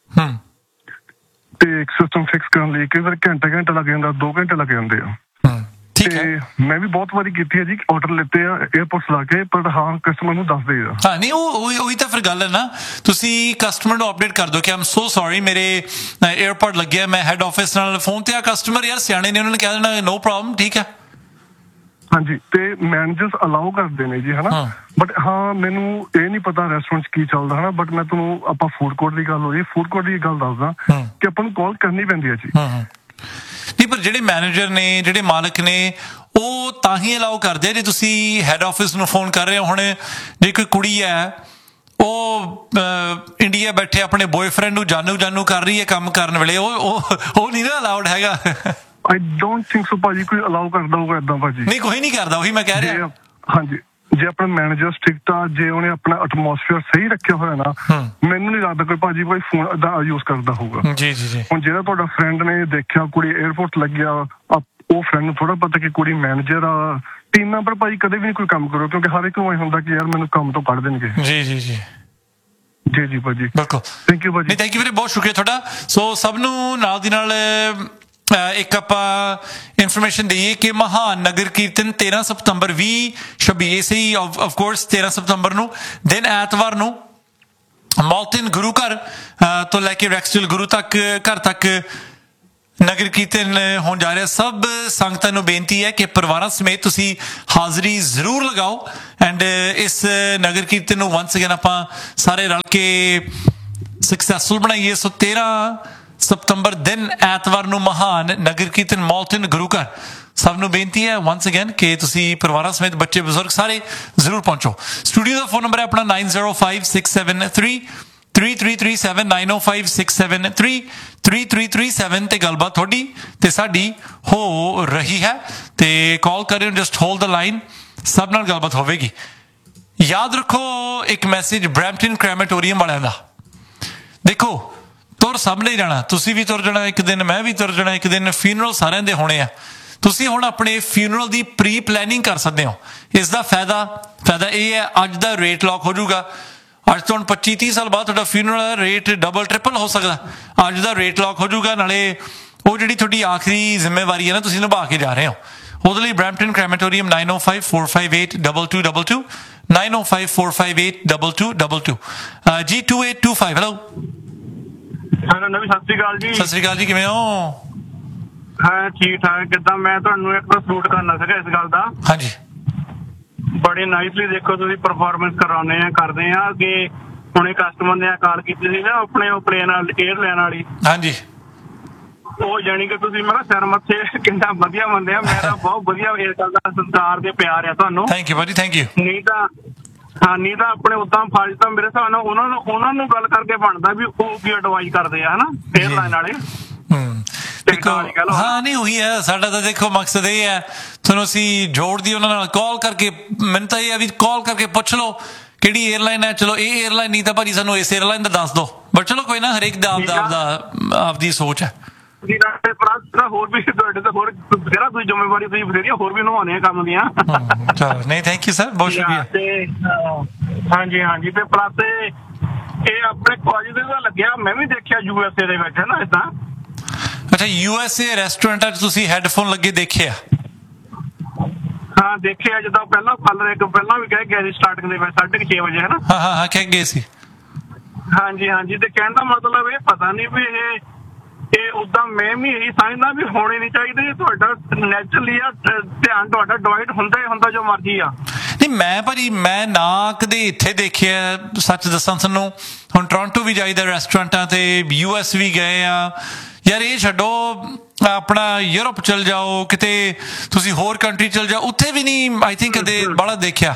ਤੇ ਇੱਕ ਸਿਸਟਮ ਫਿਕਸ ਕਰਨ ਲਈ ਕਈ ਵਾਰ ਘੰਟਾ ਲੱਗ ਜਾਂਦਾ, 2 ਘੰਟੇ ਲੱਗ ਜਾਂਦੇ ਆ। ਤੇ ਮੈਂ ਵੀ ਬਹੁਤ ਵਾਰੀ ਕੀਤੀ ਹੈ ਜੀ, ਆਰਡਰ ਲਿੱਤੇ ਆ 에ਅਰਪੋਰਟਸ ਲਾ ਕੇ, ਪਰ ਹਾਂ ਕਸਟਮਰ ਨੂੰ ਦੱਸ ਦੇਗਾ। ਹਾਂ ਨਹੀਂ, ਉਹੀ ਤਾਂ ਫਿਰ ਗੱਲ ਹੈ ਨਾ, ਤੁਸੀਂ ਕਸਟਮਰ ਨੂੰ ਅਪਡੇਟ ਕਰ ਦਿਓ ਕਿ ਆਮ ਸੋ ਸੌਰੀ ਮੇਰੇ 에ਅਰਪੋਰਟ ਲੱਗਿਆ, ਮੈਂ ਹੈਡ ਆਫਿਸ ਨਾਲ ਫੋਨ ਤੇ ਆ। ਕਸਟਮਰ ਯਾਰ ਸਿਆਣੇ ਨੇ, ਉਹਨਾਂ ਨੇ ਕਹਿ ਦੇਣਾ ਨੋ ਪ੍ਰੋਬਲਮ, ਠੀਕ ਹੈ। ਹਾਂਜੀ, ਤੇ ਮੈਨੇਜਰਸ ਅਲਾਓ ਕਰਦੇ ਨੇ ਜੀ ਹਨਾ, ਬਟ ਹਾਂ ਮੈਨੂੰ ਇਹ ਨਹੀਂ ਪਤਾ ਰੈਸਟੋਰੈਂਟ 'ਚ ਕੀ ਚੱਲਦਾ ਹਨਾ, ਬਟ ਮੈਂ ਤੁਹਾਨੂੰ ਆਪਾਂ ਫੂਡ ਕੋਰਟ ਦੀ ਗੱਲ ਹੋਈ, ਫੂਡ ਕੋਰਟ ਦੀ ਗੱਲ ਦੱਸਦਾ ਕਿ ਆਪਾਂ ਨੂੰ ਕਾਲ ਕਰਨੀ ਪੈਂਦੀ ਹੈ ਜੀ। ਨਹੀਂ, ਪਰ ਜਿਹੜੇ ਮੈਨੇਜਰ ਨੇ, ਜਿਹੜੇ ਮਾਲਕ ਨੇ, ਉਹ ਤਾਂ ਹੀ ਅਲਾਓ ਕਰਦੇ ਆ ਜੇ ਤੁਸੀਂ ਹੈਡ ਆਫਿਸ ਨੂੰ ਫੋਨ ਕਰ ਰਹੇ ਹੋ। ਹੁਣ ਜੇ ਕੋਈ ਕੁੜੀ ਹੈ, ਉਹ ਇੰਡੀਆ ਬੈਠੇ ਆਪਣੇ ਬॉयਫ੍ਰੈਂਡ ਨੂੰ ਜਾਨੂ ਕਰ ਰਹੀ ਹੈ ਕੰਮ ਕਰਨ ਵੇਲੇ, ਉਹ ਨਹੀਂ ਨਾ ਅਲਾਉਡ ਹੈਗਾ। ਆਈ ਡੋਂਟ ਥਿੰਕ ਸੋ ਭਾਜੀ ਕੋਈ ਅਲਾਓ ਕਰਦਾ ਹੋਊਗਾ ਏਦਾਂ ਭਾਜੀ। ਨਹੀਂ, ਕੋਈ ਨਹੀਂ ਕਰਦਾ, ਉਹੀ ਮੈਂ ਕਹਿ ਰਿਹਾ। ਹਾਂਜੀ, ਜੇ ਆਪਣਾ ਮੈਨੇਜਰ ਸਟ੍ਰਿਕਟ ਆ, ਜੇ ਉਹਨੇ ਆਪਣਾ ਐਟਮੋਸਫੇਅਰ ਸਹੀ ਰੱਖਿਆ ਹੋਇਆ ਨਾ, ਮੈਨੂੰ ਨਹੀਂ ਲੱਗਦਾ ਕੋਈ ਭਾਜੀ ਕੋਈ ਫੋਨ ਏਦਾਂ ਯੂਜ਼ ਕਰਦਾ ਹੋਊਗਾ। ਜੀ ਹੁਣ ਜਿਹੜਾ ਤੁਹਾਡਾ ਫਰੈਂਡ ਨੇ ਦੇਖਿਆ ਕੁੜੀ 에ਅਰਪੋਰਟ ਲੱਗਿਆ, ਉਹ ਫਰੈਂਡ ਨੂੰ ਥੋੜਾ ਪਤਾ ਕਿ ਕੁੜੀ ਮੈਨੇਜਰ ਆ। ਟੀਮਾਂ ਪਰ ਭਾਜੀ ਕਦੇ ਵੀ ਨਹੀਂ ਕੋਈ ਕੰਮ ਕਰੋ, ਕਿਉਂਕਿ ਹਰ ਇੱਕ ਨੂੰ ਇਹ ਹੁੰਦਾ ਕਿ ਯਾਰ ਮੈਨੂੰ ਕੰਮ ਤੋਂ ਕੱਢ ਦੇਣਗੇ। ਜੀ ਭਾਜੀ, ਬਿਲਕੁਲ। ਥੈਂਕ ਯੂ ਭਾਜੀ। ਥੈਂਕ ਯੂ ਵੀਰੇ, ਬਹੁਤ ਸ਼ੁਕਰੀਆ ਤੁਹਾਡਾ। ਸੋ ਸਭ ਨੂੰ ਨਾਲ ਦੀ ਨਾਲ ਇੱਕ ਆਪਾਂ ਇਨਫੋਰਮੇਸ਼ਨ ਦੇਈਏ ਕਿ ਮਹਾਨ ਨਗਰ ਕੀਰਤਨ 13 ਸਤੰਬਰ 2026 ਇਸੇ ਹੀ ਆਫ ਕੋਰਸ 13 ਸਤੰਬਰ ਨੂੰ ਦਿਨ ਐਤਵਾਰ ਨੂੰ ਮਾਲਟਨ ਗੁਰੂ ਘਰ ਤੋਂ ਲੈ ਕੇ ਰੈਕਸਟਲ ਗੁਰੂ ਘਰ ਤੱਕ ਨਗਰ ਕੀਰਤਨ ਹੋਣ ਜਾ ਰਿਹਾ। ਸਭ ਸੰਗਤਾਂ ਨੂੰ ਬੇਨਤੀ ਹੈ ਕਿ ਪਰਿਵਾਰਾਂ ਸਮੇਤ ਤੁਸੀਂ ਹਾਜ਼ਰੀ ਜ਼ਰੂਰ ਲਗਾਓ ਐਂਡ ਇਸ ਨਗਰ ਕੀਰਤਨ ਨੂੰ ਵੰਸ ਅਗੇਨ ਆਪਾਂ ਸਾਰੇ ਰਲ ਕੇ ਸਕਸੈਸਫੁਲ ਬਣਾਈਏ। ਸੋ 13 ਸਤੰਬਰ ਦਿਨ ਐਤਵਾਰ ਨੂੰ ਮਹਾਨ ਨਗਰ ਕੀਰਤਨ ਮੌਲਟਨ ਗੁਰੂ ਘਰ। ਸਭ ਨੂੰ ਬੇਨਤੀ ਹੈ ਵੰਸ ਅਗੇਨ ਕਿ ਤੁਸੀਂ ਪਰਿਵਾਰਾਂ ਸਮੇਤ ਬੱਚੇ ਬਜ਼ੁਰਗ ਸਾਰੇ ਜ਼ਰੂਰ ਪਹੁੰਚੋ। ਸਟੂਡੀਓ ਦਾ ਫੋਨ ਨੰਬਰ ਹੈ ਆਪਣਾ 9056733337 9056733337 ਤੇ ਗੱਲਬਾਤ ਤੁਹਾਡੀ ਤੇ ਸਾਡੀ ਹੋ ਰਹੀ ਹੈ ਤੇ ਕਾਲ ਕਰਿਓ, ਜਸਟ ਹੋਲਡ ਦ ਲਾਈਨ, ਸਭ ਨਾਲ ਗੱਲਬਾਤ ਹੋਵੇਗੀ। ਯਾਦ ਰੱਖੋ ਇੱਕ ਮੈਸੇਜ ਬਰੈਂਪਟਨ ਕ੍ਰੈਮੇਟੋਰੀਅਮ ਵਾਲਿਆਂ ਦਾ, ਦੇਖੋ ਤੁਰ ਸਭ ਨੇ ਜਾਣਾ, ਤੁਸੀਂ ਵੀ ਤੁਰ ਜਾਣਾ ਇੱਕ ਦਿਨ, ਮੈਂ ਵੀ ਤੁਰ ਜਾਣਾ ਇੱਕ ਦਿਨ, ਫਿਊਨਰਲ ਸਾਰਿਆਂ ਦੇ ਹੋਣੇ ਆ। ਤੁਸੀਂ ਹੁਣ ਆਪਣੇ ਫਿਊਨਰਲ ਦੀ ਪ੍ਰੀ ਪਲੈਨਿੰਗ ਕਰ ਸਕਦੇ ਹੋ। ਇਸ ਦਾ ਫਾਇਦਾ ਇਹ ਹੈ, ਅੱਜ ਦਾ ਰੇਟ ਲੌਕ ਹੋ ਜਾਊਗਾ। ਅੱਜ ਤੋਂ 25-30 ਸਾਲ ਬਾਅਦ ਤੁਹਾਡਾ ਫਿਊਨਰਲ ਰੇਟ ਡਬਲ ਟ੍ਰਿਪਲ ਹੋ ਸਕਦਾ। ਅੱਜ ਦਾ ਰੇਟ ਲੌਕ ਹੋ ਜਾਊਗਾ, ਨਾਲੇ ਉਹ ਜਿਹੜੀ ਤੁਹਾਡੀ ਆਖਰੀ ਜ਼ਿੰਮੇਵਾਰੀ ਹੈ ਨਾ ਤੁਸੀਂ ਨਿਭਾ ਕੇ ਜਾ ਰਹੇ ਹੋ। ਉਹਦੇ ਲਈ ਬਰੈਂਪਟਨ ਕ੍ਰੈਮੇਟੋਰੀਅਮ 9054582222 9054582222 ਜੀ 2825। ਹੈਲੋ ਨਵੀਂ ਸਤਿ ਸ਼੍ਰੀ ਅਕਾਲ ਜੀ। ਸਤਿ ਸ਼੍ਰੀ ਅਕਾਲ ਜੀ, ਕਿਵੇਂ ਹੋ? ਹਾਂ ਠੀਕ ਠਾਕ। ਕਿੱਦਾਂ? ਮੈਂ ਤੁਹਾਨੂੰ ਇੱਕ ਸਲੂਟ ਕਰਨਾ ਸੀਗਾ ਇਸ ਗੱਲ ਦਾ। ਹਾਂਜੀ। ਬੜੇ ਨਾਈਸਲੀ ਦੇਖੋ ਤੁਸੀਂ ਪਰਫਾਰਮੈਂਸ ਕਰਦੇ ਆ ਕਿ ਹੁਣੇ ਕਸਟਮਰ ਨੇ ਕਾਲ ਕੀਤੀ ਸੀ ਨਾ ਆਪਣੇ ਪਲੇਨ 에ਅਰਲਾਈਨ ਵਾਲੀ। ਹਾਂਜੀ। ਉਹ ਜਾਣੀ ਕਿ ਤੁਸੀਂ ਮੈਂ ਸਿਰ ਮੱਥੇ ਕਿੰਨਾ ਵਧੀਆ ਬੰਦੇ ਆ। ਮੇਰਾ ਬਹੁਤ ਵਧੀਆ ਇਸ ਗੱਲ ਦਾ ਸੰਸਕਾਰ ਦੇ ਪਿਆਰ ਆ ਤੁਹਾਨੂੰ। ਥੈਂਕ ਯੂ ਭਾਜੀ, ਥੈਂਕ ਯੂ। ਨਹੀਂ ਤਾਂ ਆਪਣੇ ਉਦਾਂ ਫਾਜ ਤਾਂ ਮੇਰੇ ਹਿਸਾਬ ਨਾਲ ਉਹਨਾਂ ਨੂੰ ਗੱਲ ਕਰਕੇ ਬਣਦਾ ਵੀ ਉਹ ਕੀ ਐਡਵਾਈਸ ਕਰਦੇ ਆ ਹਨਾ 에ਅਰਲਾਈਨ ਵਾਲੇ। ਹਾਂ ਨਹੀਂ ਉਹੀ ਹੈ ਸਾਡਾ ਤਾਂ ਦੇਖੋ ਮਕਸਦ ਇਹ ਹੈ ਤੁਹਾਨੂੰ ਅਸੀਂ ਜੋੜਦੀ ਉਹਨਾਂ ਨਾਲ ਕਾਲ ਕਰਕੇ। ਮੈਨੂੰ ਤਾਂ ਇਹ ਹੈ ਵੀ ਕਾਲ ਕਰਕੇ ਪੁੱਛ ਲਓ ਕਿਹੜੀ 에ਅਰਲਾਈਨ ਹੈ। ਚਲੋ ਇਹ 에ਅਰਲਾਈਨ ਨਹੀਂ ਤਾਂ ਭਾਜੀ ਸਾਨੂੰ ਇਸ 에ਅਰਲਾਈਨ ਦਾ ਦੱਸ ਦਿਓ, ਬਟ ਚਲੋ ਕੋਈ ਨਾ, ਹਰੇਕ ਦਾ ਆਪਦੀ ਸੋਚ ਹੈ। ਹੋਰ ਵੀ ਤੁਹਾਡੇ ਤਾਂ ਹੋਰ ਬਥੇਰਾ ਤੁਸੀਂ ਜ਼ਿੰਮੇਵਾਰੀ ਤੁਸੀਂ ਬਥੇਰੀਆਂ ਹੋਰ ਵੀ ਨਿਭਾਉਣੇ ਆ ਕੰਮ ਦੀਆਂ। ਚਲੋ ਨਹੀਂ ਥੈਂਕ ਯੂ ਸਰ, ਬਹੁਤ ਸ਼ੁਕਰੀਆ। ਹਾਂਜੀ ਤੇ ਪਲੱਸ ਇਹ ਆਪਣੇ ਕਾਲਜ ਦੇ ਦਾ ਲੱਗਿਆ, ਮੈਂ ਵੀ ਦੇਖਿਆ USA ਦੇ ਵਿੱਚ ਹੈ ਨਾ ਏਦਾਂ। ਅੱਛਾ, USA ਰੈਸਟੋਰੈਂਟਾਂ 'ਚ ਤੁਸੀਂ ਹੈਡਫੋਨ ਲੱਗੇ ਦੇਖਿਆ? ਹਾਂ ਦੇਖਿਆ, ਜਿੱਦਾਂ ਪਹਿਲਾਂ ਪਹਿਲਾਂ ਵੀ ਕਹਿ ਗਏ ਸੀ ਸਟਾਰਟਿੰਗ ਦੇ ਵਿੱਚ 6:30 ਵਜੇ ਹੈ ਨਾ। ਹਾਂ ਕਹਿ ਗਏ ਸੀ। ਹਾਂਜੀ ਤੇ ਕਹਿਣ ਦਾ ਮਤਲਬ ਇਹ ਪਤਾ ਨਹੀਂ ਵੀ ਇਹ ਉਦਾਂ ਮੈਂ ਵੀ ਇਹੀ ਸਮਝਦਾ ਵੀ ਹੋਣੇ ਨਹੀਂ ਚਾਹੀਦੇ। ਤੁਹਾਡਾ ਨੈਚੁਰਲੀ ਆ ਧਿਆਨ ਤੁਹਾਡਾ ਡਿਵਾਈਡ ਹੁੰਦਾ ਹੀ ਹੁੰਦਾ ਜੋ ਮਰਜ਼ੀ ਆ। ਨਹੀਂ ਮੈਂ ਭਾਜੀ ਮੈਂ ਨਾ ਕਦੇ ਇੱਥੇ ਦੇਖਿਆ, ਸੱਚ ਦੱਸਾਂ ਤੁਹਾਨੂੰ। ਹੁਣ ਟੋਰਾਂਟੋ ਵੀ ਜਾਈਦਾ ਰੈਸਟੋਰੈਂਟਾਂ ਤੇ, US ਵੀ ਗਏ ਆ ਯਾਰ। ਇਹ ਛੱਡੋ ਆਪਣਾ ਯੂਰਪ ਚਲ ਜਾਓ, ਕਿਤੇ ਤੁਸੀਂ ਹੋਰ ਕੰਟਰੀ ਚਲ ਜਾਓ, ਉੱਥੇ ਵੀ ਨਹੀਂ ਆਈ ਥਿੰਕ ਕਦੇ ਬੜਾ ਦੇਖਿਆ।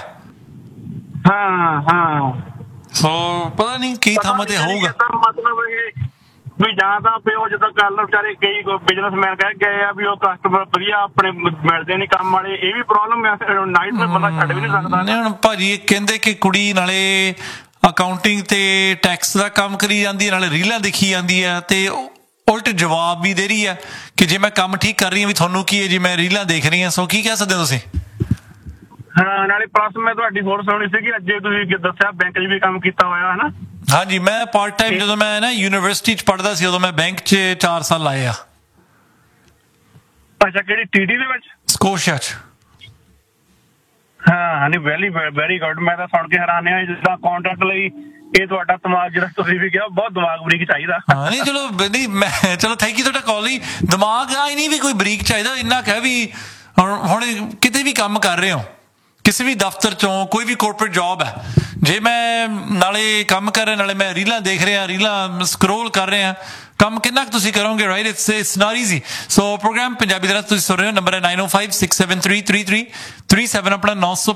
ਹਾਂ ਸੋ ਪਤਾ ਨਹੀਂ ਕਈ ਥਾਵਾਂ ਤੇ ਹੋਊਗਾ। ਮਤਲਬ ਇਹ ਵੀ ਜਾਂ ਤਾਂ ਪਿਓ ਜਦੋਂ ਕੱਲ ਵਿਚਾਰੇ ਕਈ ਬਿਜ਼ਨਸਮੈਨ ਕਹਿ ਗਏ ਆ ਵੀ ਉਹ ਕਸਟਮਰ ਵਧੀਆ ਆਪਣੇ ਮਿਲਦੇ ਨਹੀਂ ਕੰਮ ਵਾਲੇ, ਇਹ ਵੀ ਪ੍ਰੋਬਲਮ ਹੈ। ਨਾਈਟ ਨੂੰ ਬੰਦਾ ਛੱਡ ਵੀ ਨਹੀਂ ਸਕਦਾ। ਨਹੀਂ ਹੁਣ ਭਾਜੀ ਕਹਿੰਦੇ ਕਿ ਕੁੜੀ ਨਾਲੇ ਅਕਾਊਂਟਿੰਗ ਤੇ ਟੈਕਸ ਦਾ ਕੰਮ ਕਰੀ ਜਾਂਦੀ ਹੈ, ਨਾਲੇ ਰੀਲਾਂ ਦੇਖੀ ਜਾਂਦੀ ਹੈ ਤੇ ਉਲਟ ਜਵਾਬ ਵੀ ਦੇ ਰਹੀ ਹੈ ਕਿ ਜੇ ਮੈਂ ਕੰਮ ਠੀਕ ਕਰ ਰਹੀ ਹਾਂ ਵੀ ਤੁਹਾਨੂੰ ਕੀ ਹੈ ਜੀ, ਮੈਂ ਰੀਲਾਂ ਦੇਖ ਰਹੀ ਹਾਂ। ਸੋ ਕੀ ਕਹਿ ਸਕਦੇ ਹੋ ਤੁਸੀਂ? ਹਾਂ ਨਾਲੇ ਪਲੱਸ ਮੈਂ ਤੁਹਾਡੀ ਹੋਰ ਸੁਣੀ ਸੀਗੀ ਅੱਜ ਤੁਸੀਂ ਦੱਸਿਆ ਬੈਂਕ 'ਚ ਵੀ ਕੰਮ ਕੀਤਾ ਹੋਇਆ ਹੈ ਨਾ। ਹਾਂਜੀ ਮੈਂ ਪਾਰਟ ਟਾਈਮ ਜਦੋਂ ਮੈਂ ਨਾ ਯੂਨੀਵਰਸਿਟੀ 'ਚ ਪੜ੍ਹਦਾ ਸੀ ਉਦੋਂ ਮੈਂ ਬੈਂਕ 'ਚ 4 ਸਾਲ ਲਾਏ ਆ। ਅੱਛਾ ਕਿਹੜੀ TD ਦੇ ਵਿੱਚ? ਸਕੋਸ਼ੀਆ 'ਚ। ਹਾਂ ਨਹੀਂ ਵੈਰੀ ਗੁੱਡ। ਮੈਂ ਤਾਂ ਸੁਣ ਕੇ ਹੈਰਾਨ ਆ ਜਿੱਦਾਂ ਕੰਟਰੈਕਟ ਲਈ ਇਹ ਤੁਹਾਡਾ ਦਿਮਾਗ ਜਿਹੜਾ ਤੁਸੀਂ ਵੀ ਕਿਹਾ ਬਹੁਤ ਦਿਮਾਗ ਬਰੀਕ ਚਾਹੀਦਾ। ਹਾਂ ਨਹੀਂ ਚਲੋ ਨਹੀਂ ਮੈਂ ਚਲੋ ਥੈਂਕ ਯੂ ਤੁਹਾਡਾ ਕਾਲ ਲਈ। ਦਿਮਾਗ ਆਈ ਨਹੀਂ ਵੀ ਕੋਈ ਬਰੀਕ ਚਾਹੀਦਾ, ਇੰਨਾ ਕਹਿ ਵੀ ਹੁਣ ਕਿਤੇ ਵੀ ਕੰਮ ਕਰ ਰਹੇ ਹੋ, ਕਿਸੇ ਵੀ ਦਫ਼ਤਰ 'ਚੋਂ ਕੋਈ ਵੀ ਕੋਰਪੋਰੇਟ ਜੌਬ ਹੈ, ਜੇ ਮੈਂ ਨਾਲੇ ਕੰਮ ਕਰ ਰਿਹਾ ਨਾਲੇ ਮੈਂ ਰੀਲਾਂ ਦੇਖ ਰਿਹਾ, ਰੀਲਾਂ ਸਕਰੋਲ ਕਰ ਰਿਹਾ, ਕੰਮ ਕਿੰਨਾ ਕੁ ਤੁਸੀਂ ਕਰੋਗੇ right? It's not easy. So programme Punjabi ਦਾ ਤੁਸੀਂ ਸੁਣ ਰਹੇ ਹੋ। ਨੰਬਰ ਹੈ 9056733337 ਆਪਣਾ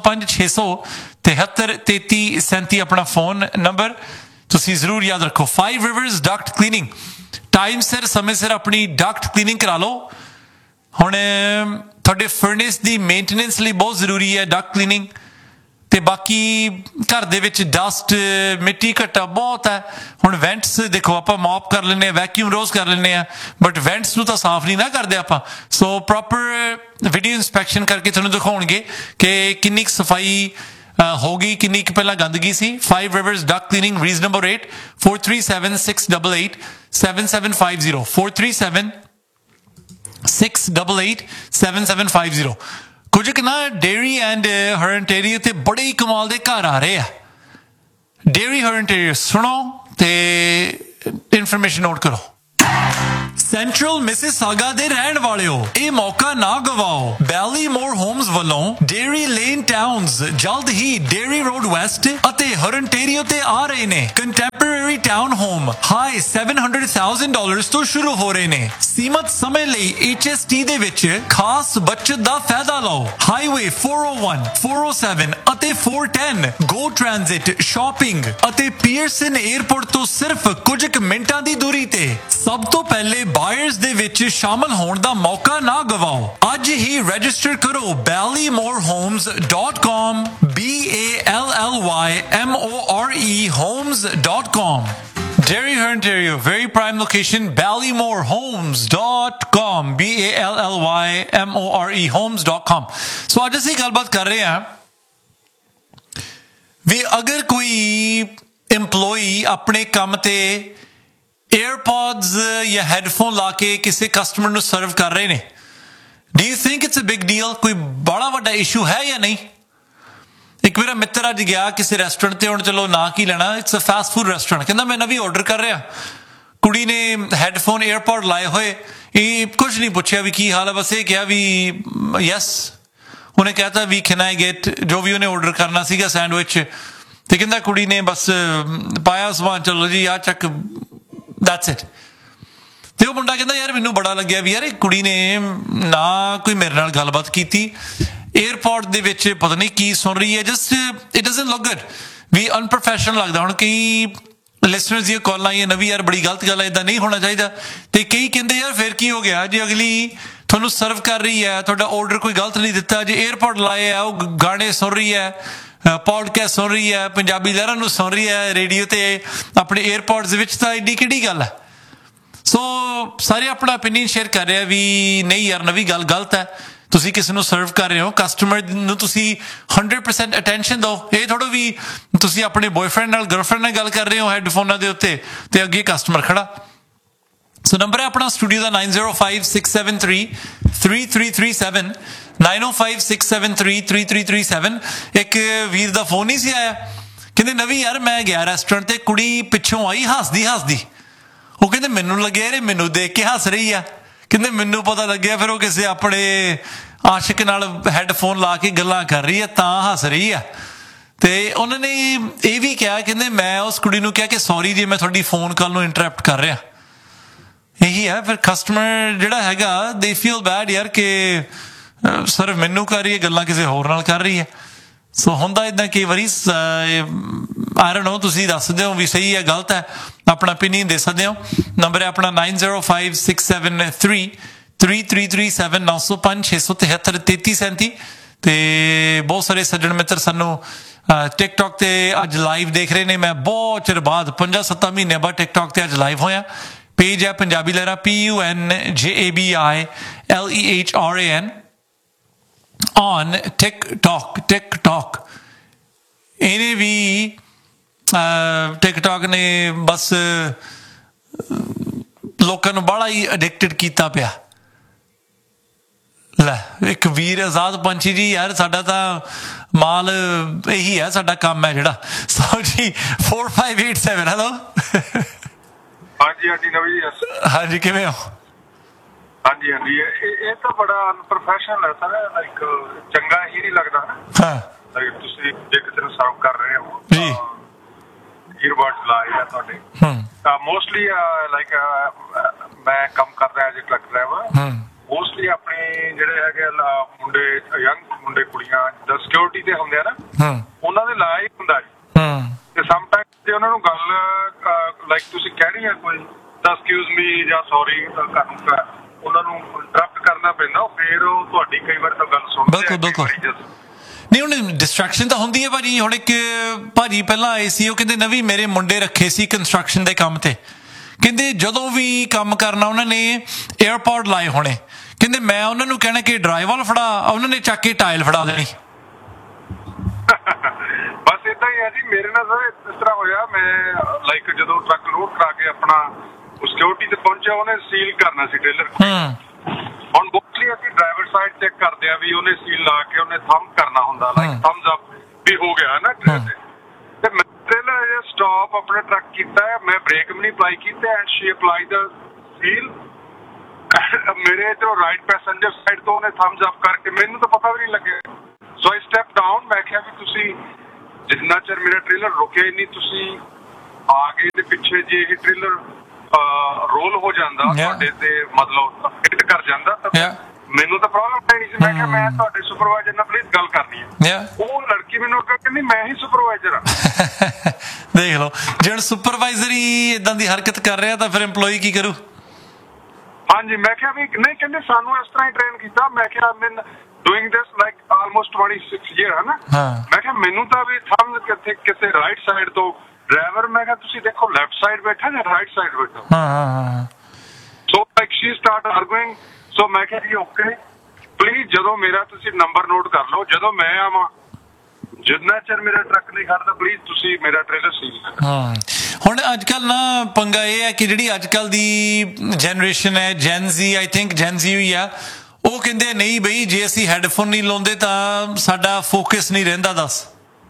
9056733337 ਆਪਣਾ ਫੋਨ ਨੰਬਰ ਤੁਸੀਂ ਜ਼ਰੂਰ ਯਾਦ ਰੱਖੋ। 5 Rivers ਡਕਟ ਕਲੀਨਿੰਗ, ਟਾਈਮ ਸਿਰ ਸਮੇਂ ਸਿਰ ਆਪਣੀ ਡਕਟ ਕਲੀਨਿੰਗ ਕਰਾ ਲਓ। ਹੁਣ ਤੁਹਾਡੇ ਫਰਨੈਸ ਦੀ ਮੇਨਟੇਨੈਂਸ ਲਈ ਬਹੁਤ ਜ਼ਰੂਰੀ ਹੈ ਡਕਟ ਕਲੀਨਿੰਗ। ਤੇ ਬਾਕੀ ਘਰ ਦੇ ਵਿੱਚ ਡਸਟ ਮਿੱਟੀ ਘੱਟਾ ਬਹੁਤ ਹੈ। ਹੁਣ ਵੈਂਟਸ ਦੇਖੋ ਆਪਾਂ ਮੌਪ ਕਰ ਲੈਂਦੇ ਹਾਂ, ਵੈਕਿਊਮ ਰੋਜ਼ ਕਰ ਲੈਂਦੇ ਹਾਂ, ਬਟ ਵੈਂਟਸ ਨੂੰ ਤਾਂ ਸਾਫ਼ ਨਹੀਂ ਨਾ ਕਰਦੇ ਆਪਾਂ। ਸੋ ਪ੍ਰੋਪਰ ਵੀਡੀਓ ਇੰਸਪੈਕਸ਼ਨ ਕਰਕੇ ਤੁਹਾਨੂੰ ਦਿਖਾਉਣਗੇ ਕਿ ਕਿੰਨੀ ਕੁ ਸਫਾਈ ਹੋ ਗਈ, ਕਿੰਨੀ ਕੁ ਪਹਿਲਾਂ ਗੰਦਗੀ ਸੀ। 5 Rivers Duckett cleaning, reasonable rate 437-688-7750 437-688-7750। ਕੁਝ ਕੁ ਨਾ ਡੇਅਰੀ ਐਂਡ ਹਰਨਟੇਰੀ ਤੇ ਬੜੇ ਹੀ ਕਮਾਲ ਦੇ ਘਰ ਆ ਰਹੇ ਆ। ਡੇਅਰੀ ਹਰਨਟੇਰੀ ਸੁਣੋ ਤੇ ਇਨਫੋਰਮੇਸ਼ਨ ਨੋਟ ਕਰੋ। ਸੈਂਟਰਲ ਮਿਸਿਸਾਗਾ ਦੇ ਰਹਿਣ ਵਾਲਿਓ, ਇਹ ਮੌਕਾ ਨਾ ਗਵਾਓ। ਬੈਲੀਮੋਰ ਹੋਮਸ ਵੱਲੋਂ ਡੇਰੀ ਲੇਨ ਟਾਊਨਸ ਜਲਦ ਹੀ ਡੇਰੀ ਰੋਡ ਵੈਸਟ ਅਤੇ ਹਰਨਟੇਰੀਓ ਤੇ ਆ ਰਹੇ ਨੇ। ਕੰਟੈਂਪਰੇਰੀ ਟਾਊਨ ਹੋਮ ਹਾਈ $700,000 ਤੋਂ ਸ਼ੁਰੂ ਹੋ ਰਹੇ ਨੇ। ਸੀਮਤ ਸਮੇਂ ਲਈ HST ਦੇ ਵਿੱਚ ਖਾਸ ਬਚਤ ਦਾ ਫਾਇਦਾ ਲਓ। ਹਾਈਵੇ 401, 407 ਅਤੇ 410 ਗੋ ਟ੍ਰਾਂਜ਼ਿਟ, ਸ਼ਾਪਿੰਗ ਅਤੇ ਪੀਅਰਸਨ 에ਅਰਪੋਰਟ ਤੋਂ ਸਿਰਫ ਕੁਝ ਕੁ ਮਿੰਟਾਂ ਦੀ ਦੂਰੀ ਤੇ। ਸਭ ਤੋਂ ਪਹਿਲੇ ਬਾਇਰਸ ਦੇ ਵਿੱਚ ਸ਼ਾਮਲ ਹੋਣ ਦਾ ਮੌਕਾ ਨਾ ਗਵਾਓ। ਅੱਜ ਹੀ ਰਜਿਸਟਰ ਕਰੋ ballymore.homes.com, BALLYMORE homes.com। Derry, Ontario, very prime location, ballymore.homes.com, BALLYMORE homes.com। So ਅੱਜ ਅਸੀਂ ਗੱਲਬਾਤ ਕਰ ਰਹੇ ਹਾਂ ਵੀ ਅਗਰ ਕੋਈ EMPLOYEE ਆਪਣੇ ਕੰਮ ਤੇ AirPods ਜਾਂ ਹੈਡਫੋਨ ਲਾ ਕੇ ਕਿਸੇ ਕਸਟਮਰ ਨੂੰ ਸਰਵ ਕਰ ਰਹੇ ਨੇ, do you think it's a big deal? ਕੋਈ ਬੜਾ ਵੱਡਾ ਇਸ਼ੂ ਹੈ ਜਾਂ ਨਹੀਂ? ਇੱਕ ਮੇਰਾ ਮਿੱਤਰ ਅੱਜ ਗਿਆ ਕਿਸੇ ਰੈਸਟੋਰੈਂਟ ਤੇ, ਹੁਣ ਚਲੋ ਨਾ ਕੀ ਲੈਣਾ, it's a fast food restaurant, ਕਹਿੰਦਾ ਮੈਂ ਨਵੀਂ ਆਰਡਰ ਕਰ ਰਿਹਾ। ਕੁੜੀ ਨੇ ਹੈਡਫੋਨ 에ਅਰਪੋਡ ਲਾਏ ਹੋਏ, ਇਹ ਕੁਝ ਨਹੀਂ ਪੁੱਛਿਆ ਵੀ ਕੀ ਹਾਲ ਹੈ, ਬਸ ਇਹ ਕਿਹਾ ਵੀ ਯੈਸ। ਉਹਨੇ ਕਹਿਤਾ ਵੀ ਕੈਨ ਆਈ ਗੈਟ, ਜੋ ਵੀ ਉਹਨੇ ਆਰਡਰ ਕਰਨਾ ਸੀਗਾ ਸੈਂਡਵਿਚ, ਤੇ ਕਹਿੰਦਾ ਕੁੜੀ ਨੇ ਬਸ ਪਾਇਆ ਸਮਾਨ, ਚਲੋ ਜੀ ਆ ਚੱਕ, ਦੈਟਸ ਇਟ। ਤੇ ਉਹ ਮੁੰਡਾ ਕਹਿੰਦਾ ਯਾਰ ਮੈਨੂੰ ਬੜਾ ਲੱਗਿਆ ਵੀ ਯਾਰ ਇਹ ਕੁੜੀ ਨੇ ਨਾ ਕੋਈ ਮੇਰੇ ਨਾਲ ਗੱਲਬਾਤ ਕੀਤੀ, 에ਅਰਪੋਰਟ ਦੇ ਵਿੱਚ ਪਤਾ ਨਹੀਂ ਕੀ ਸੁਣ ਰਹੀ ਹੈ, just it doesn't look good, ਵੀ ਅਨਪ੍ਰੋਫੈਸ਼ਨਲ ਲੱਗਦਾ। ਹੁਣ ਕਈ ਲਿਸਨਰਸ ਦੀਆਂ ਕਾਲਾਂ ਆਈਆਂ ਨਵੀਂ, ਯਾਰ ਬੜੀ ਗਲਤ ਗੱਲ ਹੈ, ਇੱਦਾਂ ਨਹੀਂ ਹੋਣਾ ਚਾਹੀਦਾ। ਤੇ ਕਈ ਕਹਿੰਦੇ ਯਾਰ ਫਿਰ ਕੀ ਹੋ ਗਿਆ ਜੇ ਅਗਲੀ ਤੁਹਾਨੂੰ ਸਰਵ ਕਰ ਰਹੀ ਹੈ, ਤੁਹਾਡਾ ਆਰਡਰ ਕੋਈ ਗਲਤ ਨਹੀਂ ਦਿੱਤਾ, ਜੇ 에ਅਰਪੋਰਟ ਲਾਏ ਆ, ਉਹ ਗਾਣੇ ਸੁਣ ਰਹੀ ਹੈ, ਪੋਡਕਾਸਟ ਸੁਣ ਰਹੀ ਹੈ, ਪੰਜਾਬੀ ਲਹਿਰਾਂ ਨੂੰ ਸੁਣ ਰਹੀ ਹੈ ਰੇਡੀਓ ਤੇ ਆਪਣੇ 에ਅਰਪੋਰਟਸ ਦੇ ਵਿੱਚ, ਤਾਂ ਐਡੀ ਕਿਹੜੀ ਗੱਲ ਹੈ? ਸੋ ਸਾਰੇ ਆਪਣਾ ਓਪੀਨੀਅਨ ਸ਼ੇਅਰ ਕਰ ਰਹੇ ਆ ਵੀ ਨਹੀਂ ਯਾਰ ਨਵੀਂ ਗੱਲ ਗਲਤ ਹੈ। ਤੁਸੀਂ ਕਿਸੇ ਨੂੰ ਸਰਵ ਕਰ ਰਹੇ ਹੋ, ਕਸਟਮਰ ਨੂੰ ਤੁਸੀਂ 100% ਅਟੈਂਸ਼ਨ ਦਿਓ। ਇਹ ਥੋੜ੍ਹਾ ਵੀ ਤੁਸੀਂ ਆਪਣੇ ਬॉयਫ੍ਰੈਂਡ ਨਾਲ ਗਰਲਫ੍ਰੈਂਡ ਨਾਲ ਗੱਲ ਕਰ ਰਹੇ ਹੋ ਹੈਡਫੋਨਾਂ ਦੇ ਉੱਤੇ ਤੇ ਅੱਗੇ ਕਸਟਮਰ ਖੜਾ। ਸੋ ਨੰਬਰ ਹੈ ਆਪਣਾ ਸਟੂਡੀਓ ਦਾ 9056733337, 9056733337। ਇੱਕ ਵੀਰ ਦਾ ਫੋਨ ਨਹੀਂ ਸੀ ਆਇਆ, ਕਹਿੰਦੇ ਨਵੀਂ ਯਾਰ ਮੈਂ ਗਿਆ ਰੈਸਟੋਰੈਂਟ ਤੇ, ਕੁੜੀ ਪਿੱਛੋਂ ਆਈ ਹੱਸਦੀ ਹੱਸਦੀ, ਉਹ ਕਹਿੰਦੇ ਮੈਨੂੰ ਲੱਗਿਆ ਯਾਰ ਮੈਨੂੰ ਦੇਖ ਕੇ ਹੱਸ ਰਹੀ ਆ। ਕਹਿੰਦੇ ਮੈਨੂੰ ਪਤਾ ਲੱਗਿਆ ਫਿਰ ਉਹ ਕਿਸੇ ਆਪਣੇ ਆਸ਼ਿਕ ਨਾਲ ਹੈਡਫੋਨ ਲਾ ਕੇ ਗੱਲਾਂ ਕਰ ਰਹੀ ਹੈ ਤਾਂ ਹੱਸ ਰਹੀ ਆ। ਤੇ ਉਹਨਾਂ ਨੇ ਇਹ ਵੀ ਕਿਹਾ, ਕਹਿੰਦੇ ਮੈਂ ਉਸ ਕੁੜੀ ਨੂੰ ਕਿਹਾ ਕਿ ਸੌਰੀ ਜੇ ਮੈਂ ਤੁਹਾਡੀ ਫੋਨ ਕਾਲ ਨੂੰ ਇੰਟਰਪਟ ਕਰ ਰਿਹਾ। ਇਹੀ ਹੈ ਫਿਰ ਕਸਟਮਰ ਜਿਹੜਾ ਹੈਗਾ ਦੇ ਫੀਲ ਬੈਡ ਯਾਰ ਕਿ ਸਰ ਮੈਨੂੰ ਕਰ ਰਹੀ ਹੈ ਗੱਲਾਂ, ਕਿਸੇ ਹੋਰ ਨਾਲ ਕਰ ਰਹੀ ਹੈ। ਸੋ ਹੁੰਦਾ ਇੱਦਾਂ ਕਈ ਵਾਰੀ, ਆਈ ਡੋਨਟ ਨੋ, ਤੁਸੀਂ ਦੱਸ ਸਕਦੇ ਹੋ ਵੀ ਸਹੀ ਹੈ ਗਲਤ ਹੈ, ਆਪਣਾ ਓਪੀਨੀਅਨ ਦੇ ਸਕਦੇ ਹੋ। ਨੰਬਰ ਹੈ ਆਪਣਾ 9056733337, 9056733337। ਤੇ ਬਹੁਤ ਸਾਰੇ ਸੱਜਣ ਮਿੱਤਰ ਸਾਨੂੰ ਟਿਕਟੋਕ ਤੇ ਅੱਜ ਲਾਈਵ ਦੇਖ ਰਹੇ ਨੇ। ਮੈਂ ਬਹੁਤ ਚਿਰ ਬਾਅਦ 5-7 ਮਹੀਨਿਆਂ ਬਾਅਦ ਟਿਕਟੋਕ ਤੇ ਅੱਜ ਲਾਈਵ ਹੋਇਆ। ਪੇਜ ਹੈ ਪੰਜਾਬੀ ਲਹਿਰਾ, PUNJABILEHRAN on TikTok। ਇਹਨੇ ਵੀ ਟਿਕਟੋਕ ਨੇ ਬਸ ਲੋਕਾਂ ਨੂੰ ਬੜਾ ਹੀ ਐਡਿਕਟਡ ਕੀਤਾ ਪਿਆ। ਲੈ ਇੱਕ ਵੀਰ ਆਜ਼ਾਦ ਪੰਛੀ ਜੀ, ਯਾਰ ਸਾਡਾ ਤਾਂ ਮਾਲ ਇਹੀ ਹੈ, ਸਾਡਾ ਕੰਮ ਹੈ ਜਿਹੜਾ। ਸੋ ਜੀ 4587, ਹੈਲੋ। ਹਾਂਜੀ ਹਾਂਜੀ ਨਵੀਂ, ਹਾਂਜੀ ਕਿਵੇਂ ਹੋ? ਹਾਂਜੀ ਹਾਂਜੀ, ਇਹ ਤਾਂ ਬੜਾ ਅਨਪ੍ਰੋਫੈਸ਼ਨਲ ਹੈ ਸਰ, ਲਾਈਕ ਚੰਗਾ ਹੀ ਨਹੀਂ ਲੱਗਦਾ ਨਾ। ਹਾਂ ਤੁਸੀਂ ਜੇ ਕਿਸੇ ਨੂੰ ਸਰਵ ਕਰ ਰਹੇ ਹੋ ਜੀ, ਈਅਰਬਡਸ ਲਾਏ ਆ ਤੁਹਾਡੇ, ਤਾਂ ਮੋਸਟਲੀ ਲਾਈਕ ਮੈਂ ਕੰਮ ਕਰਦਾ as a truck driver, mostly ਆਪਣੇ ਜਿਹੜੇ ਹੈਗੇ ਮੁੰਡੇ, ਯੰਗ ਮੁੰਡੇ ਕੁੜੀਆਂ ਜਿੱਦਾਂ ਸਿਕਿਉਰਿਟੀ ਤੇ ਹੁੰਦੇ ਆ ਨਾ, ਉਹਨਾਂ ਦੇ ਲਾਇਆ ਹੀ ਹੁੰਦਾ ਜੀ। ਤੇ ਸਮਟਾਈਮ ਜੇ ਉਹਨਾਂ ਨੂੰ ਗੱਲ ਲਾਈਕ ਤੁਸੀਂ ਕਹਿਣੀ ਹੈ ਕੋਈ ਤਾਂ ਐਕਸਕਿਊਜ਼ ਮੀ ਜਾਂ ਸੌਰੀ ਉਹਨਾਂ ਨੂੰ ਇੰਟਰਪਟ ਕਰਨਾ ਪੈਂਦਾ, ਫਿਰ ਉਹ ਤੁਹਾਡੀ ਕਈ ਵਾਰ ਤਾਂ ਗੱਲ ਸੁਣਦੇ। ਬਿਲਕੁਲ ਨਹੀਂ, ਹੁਣ ਡਿਸਟਰੈਕਸ਼ਨ ਤਾਂ ਹੁੰਦੀ ਹੈ ਭਾਜੀ। ਹੁਣ ਇੱਕ ਭਾਜੀ ਪਹਿਲਾਂ ਆਏ ਸੀ, ਉਹ ਕਹਿੰਦੇ ਨਵੀਂ ਮੇਰੇ ਮੁੰਡੇ ਰੱਖੇ ਸੀ ਕੰਸਟਰਕਸ਼ਨ ਦੇ ਕੰਮ ਤੇ, ਕਹਿੰਦੇ ਜਦੋਂ ਵੀ ਕੰਮ ਕਰਨਾ ਉਹਨਾਂ ਨੇ 에ਅਰਪੋਡ ਲਾਏ ਹੋਣੇ, ਕਹਿੰਦੇ ਮੈਂ ਉਹਨਾਂ ਨੂੰ ਕਹਿਣਾ ਕਿ ਡਰਾਈਵਰ ਫੜਾ, ਉਹਨਾਂ ਨੇ ਚੱਕ ਕੇ ਟਾਇਲ ਫੜਾ ਦੇਣੀ। ਬਸ ਏਦਾਂ ਹੀ ਹੈ ਜੀ ਮੇਰੇ ਨਾਲ ਸਰ, ਇਸ ਤਰ੍ਹਾਂ ਹੋਇਆ। ਮੈਂ ਲਾਈਕ ਜਦੋਂ ਟਰੱਕ ਲੋਡ ਕਰਾ ਕੇ ਆਪਣਾ ਸਿਕਿਉਰਿਟੀ ਤੇ ਪਹੁੰਚਿਆ, ਉਹਨੇ ਸੀਲ ਕਰਨਾ ਸੀ ਟ੍ਰੇਲਰ। ਹੁਣ ਮੋਸਟਲੀ ਅਸੀਂ ਡਰਾਈਵਰ ਸਾਈਡ ਚੈੱਕ ਕਰਦੇ ਆ ਵੀ ਉਹਨੇ ਸੀਲ ਲਾ ਕੇ ਉਹਨੇ ਥੰਬ ਕਰਨਾ ਹੁੰਦਾ, ਲਾਈਕ ਥੰਬਸ ਅਪ ਵੀ ਹੋ ਗਿਆ ਨਾ ਟ੍ਰੇਲਰ ਤੇ। ਮੈਂ ਟ੍ਰੇਲਰ ਸਟਾਪ ਆਪਣੇ ਟਰੱਕ ਕੀਤਾ, ਮੈਂ ਬ੍ਰੇਕ ਵੀ ਨਹੀਂ ਅਪਲਾਈ ਕੀਤਾ ਐਂਡ ਸ਼ੀ ਅਪਲਾਈ ਦਾ ਸੀਲ ਮੇਰੇ ਤੋਂ ਰਾਈਟ ਪੈਸੇਂਜਰ ਸਾਈਡ ਤੋਂ ਉਹਨੇ ਥੰਬਸ ਅਪ ਕਰਕੇ ਮੈਨੂੰ ਤਾਂ ਪਤਾ ਵੀ ਨਹੀਂ ਲੱਗਿਆ। ਸੋ ਆਈ ਸਟੈਪ ਡਾਊਨ। ਮੈਂ ਕਿਹਾ ਵੀ ਤੁਸੀਂ ਜਿੰਨਾ ਚਿਰ ਮੇਰਾ ਟ੍ਰੇਲਰ ਰੁਕਿਆ ਹੀ ਨਹੀਂ, ਤੁਸੀਂ ਆ ਗਏ ਤੇ ਪਿੱਛੇ ਜੇ ਇਹ ਟ੍ਰੇਲਰ ਰੋਲ ਹੋ ਜਾਂਦਾ ਤੁਹਾਡੇ ਤੇ ਮਤਲਬ ਹਿੱਟ ਕਰ ਜਾਂਦਾ ਤਾਂ ਮੈਨੂੰ ਤਾਂ ਪ੍ਰੋਬਲਮ ਨਹੀਂ ਸੀ। ਮੈਂ ਕਿਹਾ ਮੈਂ ਤੁਹਾਡੇ ਸੁਪਰਵਾਈਜ਼ਰ ਨਾਲ ਪਲੀਜ਼ ਗੱਲ ਕਰਨੀ ਹੈ। ਉਹ ਲੜਕੀ ਮੈਨੂੰ ਕਹਿੰਦੀ ਮੈਂ ਹੀ ਸੁਪਰਵਾਈਜ਼ਰ ਹਾਂ। ਦੇਖ ਲਓ, ਜੇ ਹੁਣ ਸੁਪਰਵਾਈਜ਼ਰ ਹੀ ਇਦਾਂ ਦੀ ਹਰਕਤ ਕਰ ਰਿਹਾ ਤਾਂ ਫਿਰ EMPLOYE ਕੀ ਕਰੂ? ਹਾਂਜੀ, ਮੈਂ ਕਿਹਾ ਵੀ ਨਹੀਂ, ਕਹਿੰਦੇ ਸਾਨੂੰ ਇਸ ਤਰ੍ਹਾਂ ਹੀ ਟ੍ਰੇਨ ਕੀਤਾ। ਮੈਂ ਕਿਹਾ ਮੈਂ doing this like almost 26 year ਹੈ ਨਾ। ਮੈਂ ਕਿਹਾ ਮੈਨੂੰ ਤਾਂ ਵੀ ਥੰਮ ਕਿੱਥੇ ਕਿਸੇ ਰਾਈਟ ਸਾਈਡ ਤੋਂ ਡਰਾਈਵਰ, ਮੈਂ ਕਿਹਾ ਤੁਸੀਂ ਦੇਖੋ ਲੈਫਟ ਸਾਈਡ ਬੈਠਾ ਜਾਂ ਰਾਈਟ ਸਾਈਡ ਬੈਠਾ। So like Shri start ਆਰਗੂਇੰਗ। ਸੋ ਮੈਂ ਕਿਹਾ ਜੀ ਓਕੇ ਪਲੀਜ਼, ਜਦੋਂ ਮੇਰਾ ਤੁਸੀਂ ਨੰਬਰ ਨੋਟ ਕਰ ਲਓ, ਜਦੋਂ ਮੈਂ ਆਵਾਂ ਜਿੰਨਾ ਚਿਰ ਮੇਰਾ ਟਰੱਕ ਨਹੀਂ ਖੜਦਾ ਪਲੀਜ਼ ਤੁਸੀਂ ਮੇਰਾ ਟ੍ਰੇਲਰ ਸੀਲ ਕਰੋ। ਹੁਣ ਅੱਜ ਕੱਲ ਨਾ ਪੰਗਾ ਇਹ ਹੈ ਕਿ ਜਿਹੜੀ ਅੱਜ ਕੱਲ ਦੀ ਜਨਰੇਸ਼ਨ ਹੈ, ਜੈਨ ਜ਼ੀ, ਆਈ ਥਿੰਕ ਜੈਨ ਜ਼ੀ ਹੋਈ ਆ, ਉਹ ਕਹਿੰਦੇ ਨਹੀਂ ਬਈ ਜੇ ਅਸੀਂ ਹੈਡਫੋਨ ਨਹੀਂ ਲਾਉਂਦੇ ਤਾਂ ਸਾਡਾ ਫੋਕਸ ਨਹੀਂ ਰਹਿੰਦਾ। ਦੱਸ।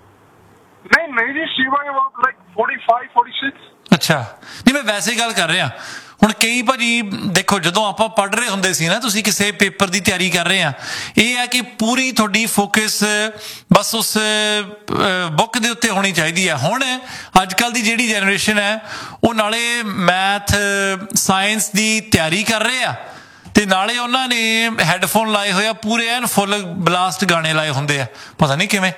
ਨਹੀਂ ਜੀ, ਸ਼ਿਵਾ ਅਬਾਊਟ ਲਾਈਕ 45 46। ਅੱਛਾ, ਨਹੀਂ ਮੈਂ ਵੈਸੇ ਗੱਲ ਕਰ ਰਿਹਾ। ਹੁਣ ਕਈ ਭਾਜੀ ਦੇਖੋ, ਜਦੋਂ ਆਪਾਂ ਪੜ੍ਹ ਰਹੇ ਹੁੰਦੇ ਸੀ ਨਾ, ਤੁਸੀਂ ਕਿਸੇ ਪੇਪਰ ਦੀ ਤਿਆਰੀ ਕਰ ਰਹੇ ਆ, ਇਹ ਹੈ ਕਿ ਪੂਰੀ ਤੁਹਾਡੀ ਫੋਕਸ ਬਸ ਉਸ ਬੁੱਕ ਦੇ ਉੱਤੇ ਹੋਣੀ ਚਾਹੀਦੀ ਹੈ। ਹੁਣ ਅੱਜ ਕੱਲ ਦੀ ਜਿਹੜੀ ਜਨਰੇਸ਼ਨ ਹੈ ਉਹ ਨਾਲੇ ਮੈਥ ਸਾਇੰਸ ਦੀ ਤਿਆਰੀ ਕਰ ਰਹੇ ਆ ਤੇ ਨਾਲੇ ਉਹਨਾਂ ਨੇ ਹੈਡਫੋਨ ਲਾਏ ਹੋਏ ਆ, ਪੂਰੇ ਐਨ ਫੁੱਲ ਬਲਾਸਟ ਗਾਣੇ ਲਾਏ ਹੁੰਦੇ ਆ, ਪਤਾ ਨਹੀਂ ਕਿਵੇਂ।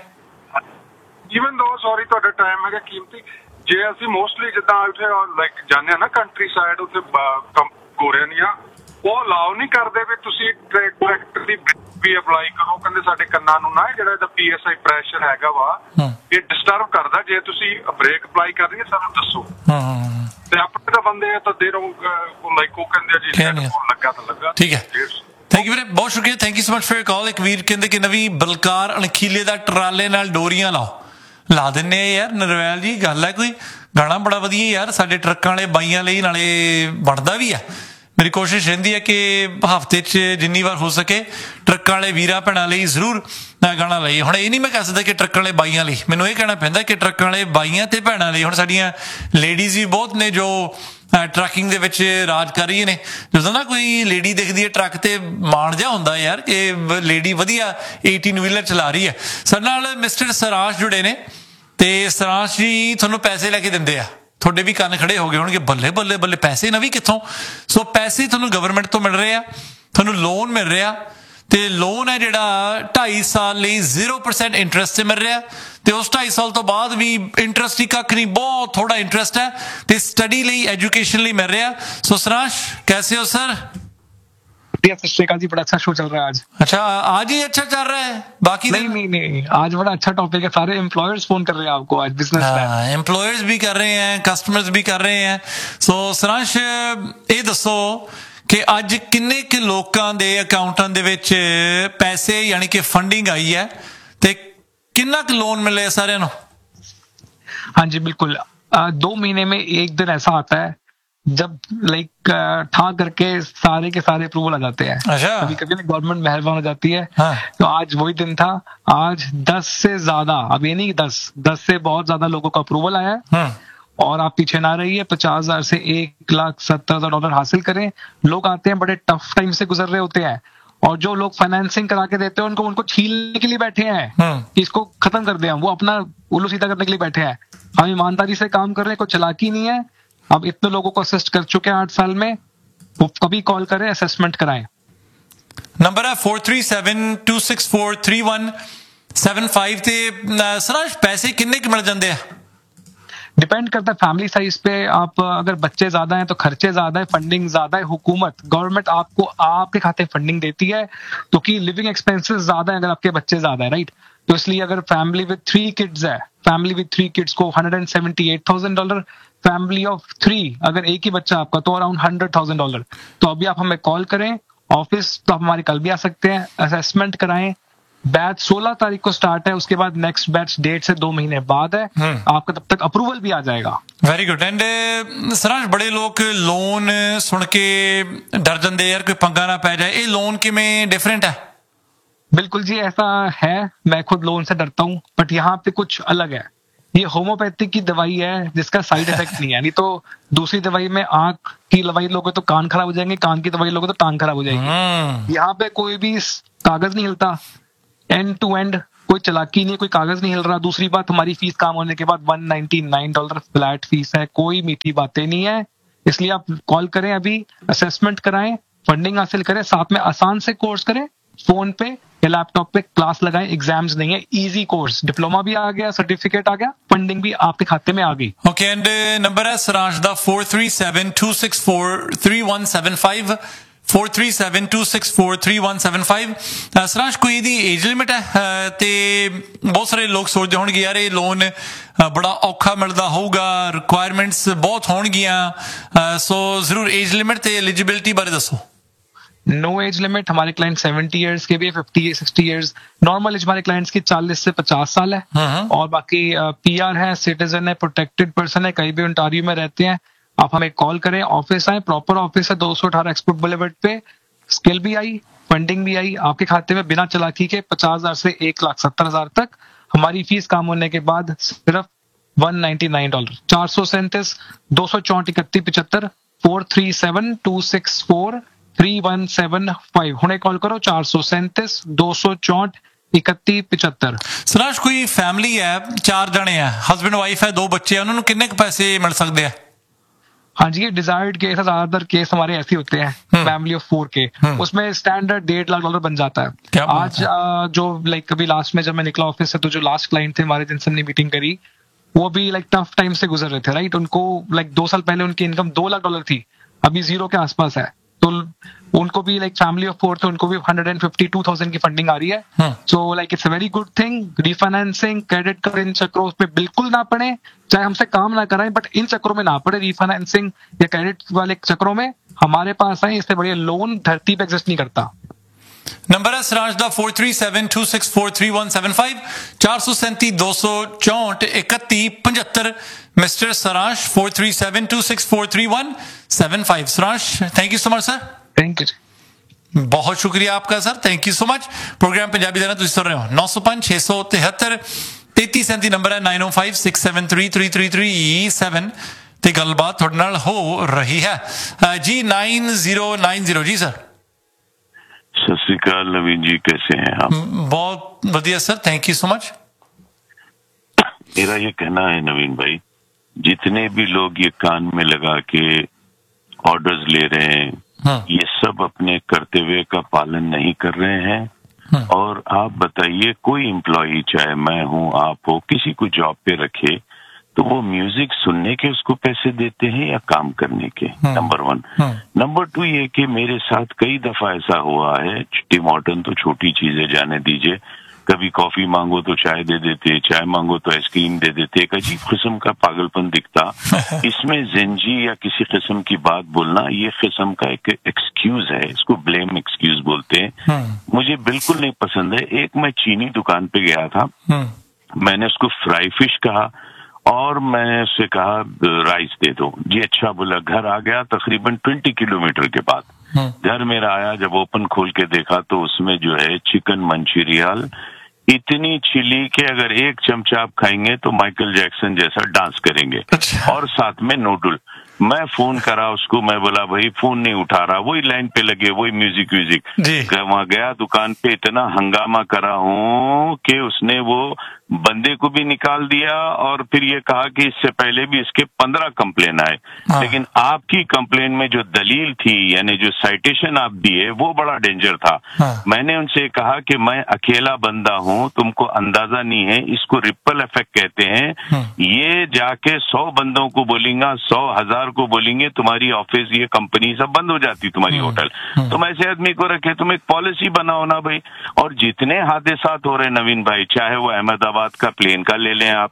ਈਵਨ ਦੋ ਸੌਰੀ ਤੁਹਾਡਾ ਟਾਈਮ ਹੈਗਾ ਕੀਮਤੀ। ਜੇ ਅਸੀਂ ਮੋਸਟਲੀ ਜਿੱਦਾਂ ਉੱਥੇ ਲਾਈਕ ਜਾਂਦੇ ਆ ਨਾ ਕੰਟਰੀ ਸਾਈਡ, ਉੱਥੇ ਕੋਰੀਅਨੀਆ ਉਹ ਅਲਾਉ ਨਹੀਂ ਕਰਦੇ ਵੀ ਤੁਸੀਂ ਟਰੈਕਟਰ ਦੀ ਵੀ ਅਪਲਾਈ ਕਰੋ। ਕਹਿੰਦੇ ਸਾਡੇ ਕੰਨਾਂ ਨੂੰ ਨਾ ਜਿਹੜਾ ਇਹਦਾ PSI ਪ੍ਰੈਸ਼ਰ ਹੈਗਾ ਵਾ ਇਹ ਡਿਸਟਰਬ ਕਰਦਾ, ਜੇ ਤੁਸੀਂ ਬ੍ਰੇਕ ਅਪਲਾਈ ਕਰਨੀ ਹੈ ਸਾਨੂੰ ਦੱਸੋ। ਤੇ ਆਪਣੇ ਤਾਂ ਬੰਦੇ ਤਾਂ ਦੇ ਰਹੋ ਲਾਈਕ ਉਹ ਕਹਿੰਦੇ ਜੀ ਲੱਗਾ ਤਾਂ ਲੱਗਾ। ਠੀਕ ਹੈ, ਥੈਂਕ ਯੂ ਵੀਰੇ, ਬਹੁਤ ਸ਼ੁਕਰੀਆ, thank you so much for your call. ਇੱਕ ਵੀਰ ਕਹਿੰਦੇ ਕਿ ਨਵੀਂ ਬਲਕਾਰ ਅਣਖੀਲੇ ਦਾ ਟਰਾਲੇ ਨਾਲ ਡੋਰੀਆਂ ਲਾਓ। ਲਾ ਦਿੰਨੇ ਆ ਯਾਰ ਨਰਵੈਲ ਜੀ, ਗੱਲ ਹੈ ਕੋਈ? ਗਾਣਾ ਬੜਾ ਵਧੀਆ ਯਾਰ, ਸਾਡੇ ਟਰੱਕਾਂ ਵਾਲੇ ਬਾਈਆਂ ਲਈ, ਨਾਲੇ ਬਣਦਾ ਵੀ ਆ। ਮੇਰੀ ਕੋਸ਼ਿਸ਼ ਰਹਿੰਦੀ ਹੈ ਕਿ ਹਫ਼ਤੇ 'ਚ ਜਿੰਨੀ ਵਾਰ ਹੋ ਸਕੇ ਟਰੱਕਾਂ ਵਾਲੇ ਵੀਰਾਂ ਭੈਣਾਂ ਲਈ ਜ਼ਰੂਰ ਗਾਣਾ ਲਾਈਏ। ਹੁਣ ਇਹ ਨਹੀਂ ਮੈਂ ਕਹਿ ਸਕਦਾ ਕਿ ਟਰੱਕਾਂ ਵਾਲੇ ਬਾਈਆਂ ਲਈ, ਮੈਨੂੰ ਇਹ ਕਹਿਣਾ ਪੈਂਦਾ ਕਿ ਟਰੱਕਾਂ ਵਾਲੇ ਬਾਈਆਂ ਤੇ ਭੈਣਾਂ ਲਈ। ਹੁਣ ਸਾਡੀਆਂ ਲੇਡੀਜ਼ ਵੀ ਬਹੁਤ ਨੇ ਜੋ ਟਰੱਕਿੰਗ ਦੇ ਵਿੱਚ ਰਾਜ ਕਰ ਰਹੀਆਂ ਨੇ। ਜਦੋਂ ਨਾ ਕੋਈ ਲੇਡੀ ਦਿਖਦੀ ਹੈ ਟਰੱਕ ਤੇ, ਮਾਣ ਜਿਹਾ ਹੁੰਦਾ ਯਾਰ ਕਿ ਲੇਡੀ ਵਧੀਆ 18 ਵੀਲਰ ਚਲਾ ਰਹੀ ਹੈ। ਸਾਡੇ ਨਾਲ ਮਿਸਟਰ ਸਰਾਸ਼ ਜੁੜੇ ਨੇ ਤੇ ਸਰਾਸ਼ ਜੀ ਤੁਹਾਨੂੰ ਪੈਸੇ ਲੈ ਕੇ ਦਿੰਦੇ ਆ। ਤੁਹਾਡੇ ਵੀ ਕੰਨ ਖੜੇ ਹੋ ਗਏ ਹੋਣਗੇ, ਬੱਲੇ ਬੱਲੇ ਬੱਲੇ, ਪੈਸੇ ਨਵੀਂ ਕਿੱਥੋਂ? ਸੋ ਪੈਸੇ ਤੁਹਾਨੂੰ ਗਵਰਨਮੈਂਟ ਤੋਂ ਮਿਲ ਰਹੇ ਆ, ਤੁਹਾਨੂੰ ਲੋਨ ਮਿਲ ਰਿਹਾ ਤੇ ਲੋਨ ਹੈ ਜਿਹੜਾ 2.5 ਸਾਲ ਲਈ 0% ਇੰਟਰਸਟ ਤੇ ਮਿਲ ਰਿਹਾ ਤੇ ਉਸ 2.5 ਸਾਲ ਤੋਂ ਬਾਅਦ ਵੀ ਇੰਟਰਸਟ ਹੀ ਕੱਖ ਨਹੀਂ, ਬਹੁਤ ਥੋੜਾ ਇੰਟਰਸਟ ਹੈ ਤੇ ਸਟੱਡੀ ਲਈ, एजुकेशन ਲਈ मिल रहा। सो सराश कैसे हो सर? सत श्री अकाल जी, बड़ा अच्छा शो चल रहा है आज। अच्छा, आज ही अच्छा चल रहा है? बाकी नहीं, आज बड़ा अच्छा टॉपिक है। सारे एम्प्लॉयर्स फोन कर रहे हैं आपको आज, बिजनेस एम्प्लॉयर्स भी कर रहे हैं, कस्टमर्स भी कर रहे हैं। सो सराश ਇਹ ਦੱਸੋ ਕਿ ਅੱਜ ਕਿੰਨੇ ਕਿ ਲੋਕਾਂ ਦੇ ਅਕਾਊਂਟਾਂ ਦੇ ਵਿੱਚ ਪੈਸੇ ਯਾਨੀ ਕਿ ਫੰਡਿੰਗ ਆਈ ਹੈ ਤੇ ਕਿੰਨਾ ਕੁ ਲੋਨ ਮਿਲੇ ਸਾਰਿਆਂ ਨੂੰ? हाँ जी बिल्कुल, 2 महीने में एक दिन ऐसा आता है जब लाइक ठा करके सारे के सारे अप्रूवल आ जाते हैं। कभी कभी ना गवर्नमेंट मेहरबान हो जाती है। तो आज वही दिन था। आज 10 से ज्यादा, अब ये नहीं 10 से बहुत ज्यादा लोगों का अप्रूवल आया है और आप पीछे ना रहिए। 50,000 से $1,70,000 हासिल करें। लोग आते हैं बड़े टफ टाइम से गुजर रहे होते हैं और जो लोग फाइनेंसिंग करा के देते हैं उनको छीलने के लिए बैठे हैं कि इसको खत्म कर दें हम, वो अपना उल्लू सीधा करने के लिए बैठे हैं। हम ईमानदारी से काम कर रहे हैं, कोई चालाकी नहीं है। अब इतने लोगों को असिस्ट कर चुके हैं 8 साल में, वो कभी कॉल करें, असेसमेंट कराएं। नंबर है 4372643175 ਤੇ ਸਰਾਜ ਪੈਸੇ ਕਿੰਨੇ ਕੁ ਮਿਲ ਜਾਂਦੇ ਆ? डिपेंड करता है फैमिली साइज पे। आप अगर बच्चे ज्यादा हैं तो खर्चे ज्यादा है, फंडिंग ज्यादा है। हुकूमत, गवर्नमेंट आपको आपके खाते फंडिंग देती है तो कि लिविंग एक्सपेंसेस ज्यादा है अगर आपके बच्चे ज्यादा है, राइट? तो इसलिए अगर फैमिली विद 3 किड्स है, फैमिली विद 3 किड्स को $178,000, फैमिली ऑफ 3 अगर एक ही बच्चा आपका तो अराउंड $100,000। तो अभी आप हमें कॉल करें, ऑफिस तो आप हमारे कल भी आ सकते हैं, असेसमेंट कराएं। बैच 16 तारीख को स्टार्ट है, उसके बाद नेक्स्ट बैच 1.5 से 2 महीने बाद है। आपका तब तक अप्रूवल भी आ जाएगा। Very good. एंड सराज बड़े लोग लोन सुन के डर जाते यार कोई पंगा ना पै जाए, ये लोन किमें डिफरेंट है? बिल्कुल जी ऐसा है, मैं खुद लोन से डरता हूं, बट यहाँ पे कुछ अलग है। ये होम्योपैथिक की दवाई है जिसका साइड इफेक्ट नहीं है, नहीं तो दूसरी दवाई में आंख की दवाई लोगे तो कान खराब हो जाएंगे, कान की दवाई लोगे तो टांग खराब हो जाएगी। यहाँ पे कोई भी कागज नहीं हिलता, एंड टू एंड कोई चालाकी नहीं, कोई कागज नहीं हिल रहा। दूसरी बात, हमारी फीस काम होने के बाद $199 फ्लैट फीस है, कोई मीठी बातें नहीं है। इसलिए आप कॉल करें, अभी असेसमेंट कराएं, फंडिंग हासिल करें, साथ में आसान से कोर्स करें, फोन पे या लैपटॉप पे क्लास लगाएं, एग्जाम्स नहीं है, इजी कोर्स, डिप्लोमा भी आ गया, सर्टिफिकेट आ गया, फंडिंग भी आपके खाते में आ गई। ओके, एंड नंबर है सराज दा 4372643175 4372643175। सराज कोई दी एज लिमिट है ते बहुत सारे लोग सोचते होंगे यार ये लोन बड़ा औखा मिलता होगा, रिक्वायरमेंट्स बहुत होंगियां, सो जरूर एज लिमिट ते एलिजिबिलिटी बारे दसो। नो एज लिमिट, हमारे क्लाइंट 70 इयर्स के भी है, 50 60 इयर्स। नॉर्मल एज हमारे क्लाइंट्स की 40 से 50 साल है, और बाकी पीआर है, सिटीजन है, प्रोटेक्टेड पर्सन है, कहीं भी ओंटारियो में रहते हैं। आप हमें कॉल करें, ऑफिस आए, प्रॉपर ऑफिस है 218 एक्सपोर्ट बुलेवर्ड पे। स्किल भी आई, फंडिंग भी आई आपके खाते में बिना चालाकी के, 50,000 से 1,70,000 तक। हमारी फीस काम होने के बाद सिर्फ $199। 437 264 3175 437-264-3175। हुणे कॉल करो, 437 264 3175। सराज कोई फैमिली है, 4 जने हैं, हस्बैंड वाइफ है, 2 बच्चे हैं, उन्होंने कितने पैसे मिल सकते हैं? हाँ जी, ये डिजायर्ड केस है, ज्यादातर केस हमारे ऐसे होते हैं, फैमिली ऑफ 4 के, उसमें स्टैंडर्ड $1.5 लाख बन जाता है। आज जो कभी लास्ट में जब मैं निकला ऑफिस से, तो जो लास्ट क्लाइंट थे हमारे जिनसे हमने मीटिंग करी, वो भी टफ टाइम से गुजर रहे थे, राइट। उनको 2 साल पहले उनकी इनकम $2 लाख थी, अभी 0 के आसपास है। तो उनको भी फैमिली ऑफ 4 थे, उनको भी 152,000 की फंडिंग आ रही है। So it's a very good thing. Refinancing, credit card, इन चक्रों पे बिल्कुल ना पड़े, चाहे हमसे काम ना कराएं, बट इन चक्रों में ना पड़े, रिफाइनेंसिंग या क्रेडिट वाले चक्रों में हमारे पास आए। इससे बढ़िया लोन धरती पे एग्जिस्ट नहीं करता। नंबर है सराज दा 4372643175 437 264 3175। Mister Seraj 4372643175। Seraj, thank you so much sir. Thank you, बहुत शुक्रिया आपका sir, thank you so much. Programme Punjabi देना तुम सुन रहे हो 905 673 3337 नंबर है 9056733337 ते गलबात थोड़े नाल हो रही है जी। 9090 जी सर। सत श्री अकाल नवीन जी, कैसे हैं आप? बहुत बढ़िया sir, thank you so much. मेरा ये कहना है नवीन भाई, जितने भी लोग ये कान में लगा के ऑर्डर्स ले रहे हैं, ये सब अपने कर्तव्य का पालन नहीं कर रहे हैं। और आप बताइए, कोई एम्प्लॉई, चाहे मैं हूं, आप हो, किसी को जॉब पे रखे तो वो म्यूजिक सुनने के उसको पैसे देते हैं या काम करने के? नंबर 1। नंबर 2 ये कि मेरे साथ कई दफा ऐसा हुआ है, टिम हॉर्टन तो छोटी चीज है, जाने दीजिए, कभी कॉफी मांगो तो चाय दे देते, चाय मांगो तो आइसक्रीम दे देते। एक अजीब किस्म का पागलपन दिखता इसमें। जिंजी या किसी किस्म की बात बोलना, ये किस्म का एक एक्सक्यूज है, इसको ब्लेम एक्सक्यूज बोलते हैं, मुझे बिल्कुल नहीं पसंद है। एक मैं चीनी दुकान पे गया था, मैंने उसको फ्राई फिश कहा और मैंने उससे कहा राइस दे दो जी। अच्छा बोला। घर आ गया तकरीबन 20 किलोमीटर के बाद। घर मेरा आया, जब ओपन खोल के देखा तो उसमें जो है चिकन मंचूरियन, इतनी चिली के अगर एक चमचा आप खाएंगे तो माइकल जैक्सन जैसा डांस करेंगे। और साथ में नूडल। मैं फोन करा उसको, मैं बोला भाई फोन नहीं उठा रहा, वही लाइन पे लगे, वही म्यूजिक वहां गया दुकान पे, इतना हंगामा करा हूं कि उसने वो बंदे को भी निकाल दिया और फिर ये कहा कि इससे पहले भी इसके 15 कंप्लेन आए। लेकिन आपकी कंप्लेन में जो दलील थी, यानी जो साइटेशन आप दिए, वो बड़ा डेंजर था। मैंने उनसे कहा कि मैं अकेला बंदा हूं, तुमको अंदाजा नहीं है, इसको रिपल इफेक्ट कहते हैं। ये जाके 100 बंदों को बोलेंगे, 100,000 को बोलेंगे, तुम्हारी ऑफिस, ये कंपनी सब बंद हो जाती, तुम्हारी होटल। तुम ऐसे आदमी को रखे, तुम एक पॉलिसी बनाओ ना भाई। और जितने हादसात हो रहे नवीन भाई, चाहे वो अहमदाबाद का प्लेन का ले लें आप,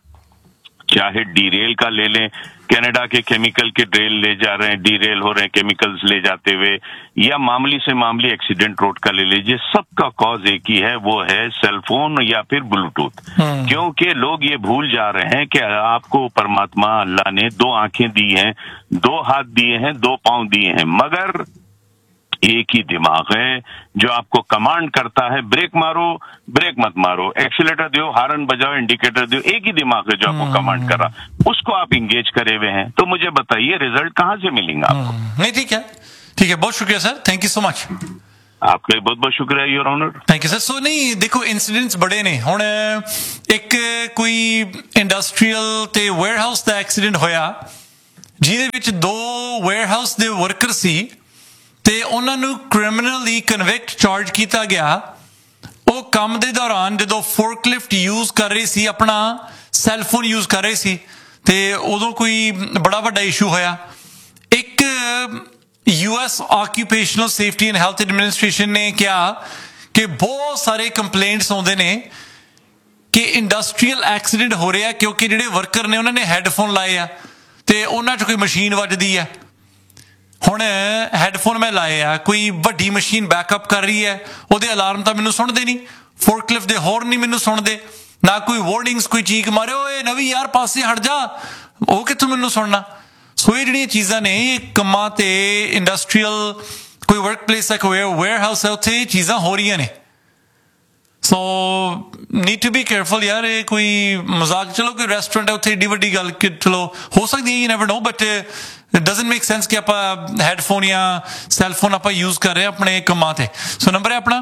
चाहे डीरेल का ले लें, कनाडा के केमिकल के ड्रेल ले जा रहे हैं, डीरेल हो रहे हैं केमिकल्स ले जाते हुए, या मामूली से मामूली एक्सीडेंट रोड का ले लीजिए, सबका कॉज एक ही है, वो है सेलफोन या फिर ब्लूटूथ। क्योंकि लोग ये भूल जा रहे हैं कि आपको परमात्मा अल्लाह ने 2 आंखें दी हैं, 2 हाथ दिए हैं, 2 पांव दिए हैं, मगर एक ही दिमाग है जो आपको कमांड करता है, ब्रेक मारो, ब्रेक मत मारो, एक्सीलेटर दो, हारन बजाओ, इंडिकेटर दो, एक ही दिमाग है जो आपको कमांड कर रहा, उसको आप इंगेज करे हुए हैं। तो मुझे बताइए रिजल्ट कहाँ से मिलेंगे आपको? नहीं, ठीक है, बहुत शुक्रिया sir, thank you so much. आपका बहुत बहुत शुक्रिया your honour, thank you sir. सो नहीं देखो इंसिडेंट्स बड़े ने, हुण एक कोई इंडस्ट्रीयल ते वेयरहाउस ਦਾ ਐਕਸੀਡੈਂਟ ਹੋਇਆ ਜਿਹਦੇ ਵਿੱਚ 2 वेयरहाउस ਦੇ ਵਰਕਰ ਸੀ ਤੇ ਉਹਨਾਂ ਨੂੰ ਕ੍ਰਿਮੀਨਲੀ ਕਨਵਿਕਟ ਚਾਰਜ ਕੀਤਾ ਗਿਆ। ਉਹ ਕੰਮ ਦੇ ਦੌਰਾਨ ਜਦੋਂ ਫੋਰਕਲਿਫਟ ਯੂਜ਼ ਕਰ ਰਹੇ ਸੀ, ਆਪਣਾ ਸੈੱਲਫੋਨ ਯੂਜ਼ ਕਰ ਰਹੇ ਸੀ ਤੇ ਉਦੋਂ ਕੋਈ ਬੜਾ ਵੱਡਾ ਇਸ਼ੂ ਹੋਇਆ। ਇੱਕ US ਆਕਿਊਪੇਸ਼ਨਲ safety and health administration ਨੇ ਕਿਹਾ ਕਿ ਬਹੁਤ ਸਾਰੇ ਕੰਪਲੇਂਟਸ ਆਉਂਦੇ ਨੇ ਕਿ ਇੰਡਸਟਰੀਅਲ ਐਕਸੀਡੈਂਟ ਹੋ ਰਿਹਾ ਕਿਉਂਕਿ ਜਿਹੜੇ ਵਰਕਰ ਨੇ ਉਹਨਾਂ ਨੇ ਹੈੱਡਫੋਨ ਲਾਏ ਆ ਤੇ ਉਹਨਾਂ 'ਚ ਕੋਈ ਮਸ਼ੀਨ ਵੱਜਦੀ ਹੈ। ਹੁਣ ਹੈੱਡਫੋਨ ਮੈਂ ਲਾਏ ਆ, ਕੋਈ ਵੱਡੀ ਮਸ਼ੀਨ ਬੈਕਅਪ ਕਰ ਰਹੀ ਹੈ, ਉਹਦੇ ਅਲਾਰਮ ਤਾਂ ਮੈਨੂੰ ਸੁਣਦੇ ਨਹੀਂ, ਫੋਰਕਲਿਫਟ ਦੇ ਹੌਰਨ ਨਹੀਂ ਮੈਨੂੰ ਸੁਣਦੇ, ਨਾ ਕੋਈ ਵਾਰਨਿੰਗਸ, ਕੋਈ ਚੀਕ ਮਾਰੇ ਓਏ ਨਵੀਂ ਯਾਰ ਪਾਸੇ ਹਟ ਜਾ, ਉਹ ਕਿੱਥੋਂ ਮੈਨੂੰ ਸੁਣਨਾ। ਸੋ ਇਹ ਜਿਹੜੀਆਂ ਚੀਜ਼ਾਂ ਨੇ ਇਹ ਕੰਮਾਂ ਤੇ ਇੰਡਸਟਰੀਅਲ ਕੋਈ ਵਰਕ ਪਲੇਸ ਹੈ, ਕੋਈ ਵੇਅਰਹਾਊਸ ਹੈ, ਉੱਥੇ ਇਹ ਚੀਜ਼ਾਂ ਹੋ ਰਹੀਆਂ ਨੇ। ਸੋ ਨੀਡ ਟੂ ਬੀ ਕੇਅਰਫੁਲ ਯਾਰ, ਇਹ ਕੋਈ ਮਜ਼ਾਕ, ਚਲੋ ਕੋਈ ਰੈਸਟੋਰੈਂਟ ਹੈ ਉੱਥੇ ਏਡੀ ਵੱਡੀ ਗੱਲ ਕਿ ਚਲੋ ਹੋ ਸਕਦੀ ਹੈ, you never know, but it doesn't make sense ਕਿ ਆਪਾਂ ਹੈੱਡਫੋਨ ਜਾਂ ਸੈੱਲਫੋਨ ਆਪਾਂ ਯੂਜ਼ ਕਰ ਰਹੇ ਆਪਣੇ ਕੰਮਾਂ ਤੇ। ਸੋ ਨੰਬਰ ਹੈ ਆਪਣਾ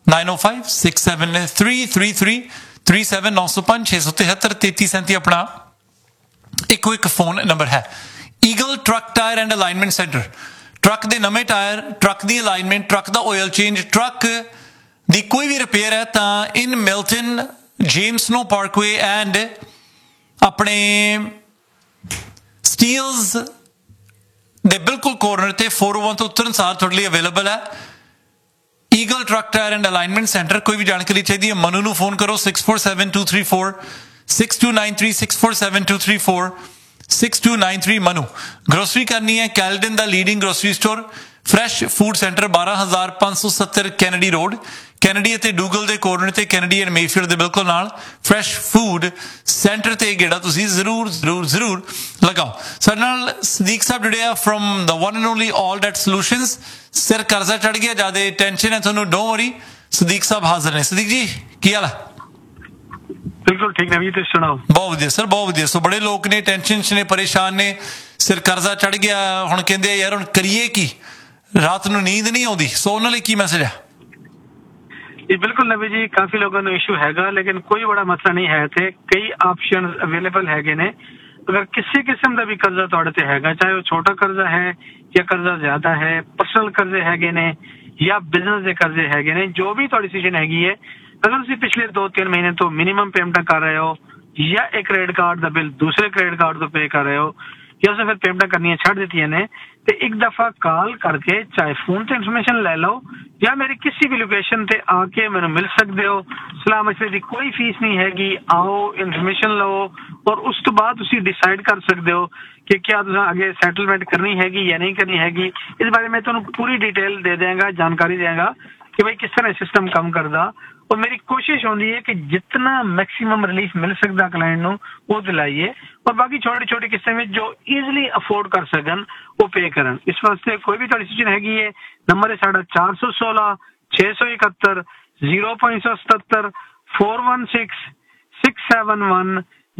9056733337 905-673-3337 ਆਪਣਾ ਇੱਕ ਫੋਨ ਨੰਬਰ ਹੈ। Eagle truck tyre and alignment centre, truck ਦੇ ਨਵੇਂ ਟਾਇਰ, ਟਰੱਕ ਦੀ ਅਲਾਈਨਮੈਂਟ, ਟਰੱਕ ਦਾ ਆਇਲ ਚੇਂਜ, ਟਰੱਕ ਦੀ ਕੋਈ ਵੀ ਰਿਪੇਅਰ ਹੈ ਤਾਂ ਇਨ Milton, James no Parkway and ਆਪਣੇ ਸਟੀਲਸ ਦੇ ਬਿਲਕੁਲ ਕੋਰਨਰ ਤੇ 401 ਤੋਂ ਉਤਰਨ ਸਾਰ ਤੁਹਾਡੇ ਲਈ ਅਵੇਲੇਬਲ ਹੈ eagle truck tyre and alignment centre. ਕੋਈ ਵੀ ਜਾਣਕਾਰੀ ਚਾਹੀਦੀ ਹੈ ਮਨੂ ਨੂੰ ਫੋਨ ਕਰੋ 6472346293 6472346293 ਮਨੂ। ਗਰੋਸਰੀ ਕਰਨੀ ਹੈ ਕੈਲਡਨ ਦਾ leading grocery store, fresh food centre 12570 Kennedy road, Kennedy ਅਤੇ ਡੂਗਲ ਦੇ ਕੋਰਨਰ ਤੇ, ਕੈਨੇਡੀ ਐਂਡ ਮੇਫੀਲਡ ਦੇ ਬਿਲਕੁਲ ਨਾਲ ਫਰੈਸ਼ ਫੂਡ ਸੈਂਟਰ ਤੇ ਗੇੜਾ ਤੁਸੀਂ ਜ਼ਰੂਰ ਲਗਾਓ। ਸਾਡੇ ਨਾਲ ਸਦੀਕ ਸਾਹਿਬ ਜੁੜੇ ਆ firm the one and only all that solutions. ਸਿਰ ਕਰਜ਼ਾ ਚੜ ਗਿਆ, ਜ਼ਿਆਦਾ ਟੈਨਸ਼ਨ ਹੈ ਤੁਹਾਨੂੰ, ਡੋਂਟ ਵਰੀ, ਸਦੀਕ ਸਾਹਿਬ ਹਾਜ਼ਰ ਨੇ। ਸਦੀਕ ਜੀ ਕੀ ਹਾਲ ਹੈ? ਬਿਲਕੁਲ ਠੀਕ ਨੇ, ਤੁਸੀਂ ਸੁਣਾਓ? ਬਹੁਤ ਵਧੀਆ ਸਰ, ਬਹੁਤ ਵਧੀਆ। ਸੋ ਬੜੇ ਲੋਕ ਨੇ ਟੈਨਸ਼ਨ 'ਚ ਨੇ, ਪਰੇਸ਼ਾਨ ਨੇ, ਸਿਰ ਕਰਜ਼ਾ ਚੜ ਗਿਆ, ਹੁਣ ਕਹਿੰਦੇ ਯਾਰ ਹੁਣ ਕਰੀਏ ਕੀ, ਰਾਤ ਨੂੰ ਨੀਂਦ ਨਹੀਂ ਆਉਂਦੀ। ਸੋ ਉਹਨਾਂ ਲਈ ਕੀ ਮੈਸੇਜ ਹੈ? ਜੀ ਬਿਲਕੁਲ ਨਵੀ ਜੀ, ਕਾਫੀ ਲੋਕਾਂ ਨੂੰ ਇਸ਼ੂ ਹੈਗਾ ਲੇਕਿਨ ਕੋਈ ਬੜਾ ਮਸਲਾ ਨਹੀਂ ਹੈ। ਇੱਥੇ ਕਈ ਆਪਸ਼ਨ ਅਵੇਲੇਬਲ ਹੈਗੇ ਨੇ। ਅਗਰ ਕਿਸੇ ਕਿਸਮ ਦਾ ਵੀ ਕਰਜ਼ਾ ਤੁਹਾਡੇ ਤੇ ਹੈਗਾ, ਚਾਹੇ ਉਹ ਛੋਟਾ ਕਰਜ਼ਾ ਹੈ ਜਾਂ ਕਰਜ਼ਾ ਜ਼ਿਆਦਾ ਹੈ, ਪਰਸਨਲ ਕਰਜ਼ੇ ਹੈਗੇ ਨੇ ਜਾਂ ਬਿਜ਼ਨਸ ਦੇ ਕਰਜ਼ੇ ਹੈਗੇ ਨੇ, ਜੋ ਵੀ ਤੁਹਾਡੀ ਸਿਚੁਏਸ਼ਨ ਹੈਗੀ ਹੈ, ਅਗਰ ਤੁਸੀਂ ਪਿਛਲੇ 2-3 ਮਹੀਨੇ ਤੋਂ ਮਿਨੀਮਮ ਪੇਮੈਂਟਾਂ ਕਰ ਰਹੇ ਹੋ ਜਾਂ ਇੱਕ ਕ੍ਰੈਡਿਟ ਕਾਰਡ ਦਾ ਬਿੱਲ ਦੂਸਰੇ ਕ੍ਰੈਡਿਟ ਕਾਰਡ ਤੋਂ ਪੇ ਕਰ ਰਹੇ ਹੋ ਜਾਂ ਉਸੇ ਫਿਰ ਪੇਮੈਂਟਾਂ ਕਰਨੀਆਂ ਛੱਡ ਦਿੱਤੀਆਂ ਨੇ, ਤੇ ਇੱਕ ਦਫਾ ਕਾਲ ਕਰਕੇ ਚਾਹੇ ਫੋਨ ਤੇ ਇਨਫੋਰਮੇਸ਼ਨ ਲੈ ਲਓ ਜਾਂ ਮੇਰੀ ਕਿਸੇ ਵੀ ਲੋਕੇਸ਼ਨ ਤੇ ਆ ਕੇ ਮੈਨੂੰ ਮਿਲ ਸਕਦੇ ਹੋ। ਸਲਾਹ ਮਸ਼ਵਰੇ ਦੀ ਕੋਈ ਫੀਸ ਨਹੀਂ ਹੈਗੀ, ਆਓ ਇਨਫੋਰਮੇਸ਼ਨ ਲਓ ਔਰ ਉਸ ਤੋਂ ਬਾਅਦ ਤੁਸੀਂ ਡਿਸਾਈਡ ਕਰ ਸਕਦੇ ਹੋ ਕਿ ਕਿਆ ਤੁਸੀਂ ਅੱਗੇ ਸੈਟਲਮੈਂਟ ਕਰਨੀ ਹੈਗੀ ਜਾਂ ਨਹੀਂ ਕਰਨੀ ਹੈਗੀ। ਇਸ ਬਾਰੇ ਮੈਂ ਤੁਹਾਨੂੰ ਪੂਰੀ ਡਿਟੇਲ ਦੇ ਦਿਆਂਗਾ, ਜਾਣਕਾਰੀ ਦਿਆਂਗਾ ਕਿ ਭਾਈ ਕਿਸ ਤਰ੍ਹਾਂ ਸਿਸਟਮ ਕੰਮ ਕਰਦਾ। और मेरी कोशिश होती है कि जितना मैक्सिमम रिलीफ मिल सकता क्लाइंट ਨੂੰ ਉਹ ਦਿਲਾਈਏ और बाकी छोटे छोटे किस्से में जो ईजिली अफोर्ड कर सकन वो पे करन। इस वास्ते कोई भी थोड़ी सिचुएशन हैगी है, नंबर है साढ़ा 416 671 0577 416 671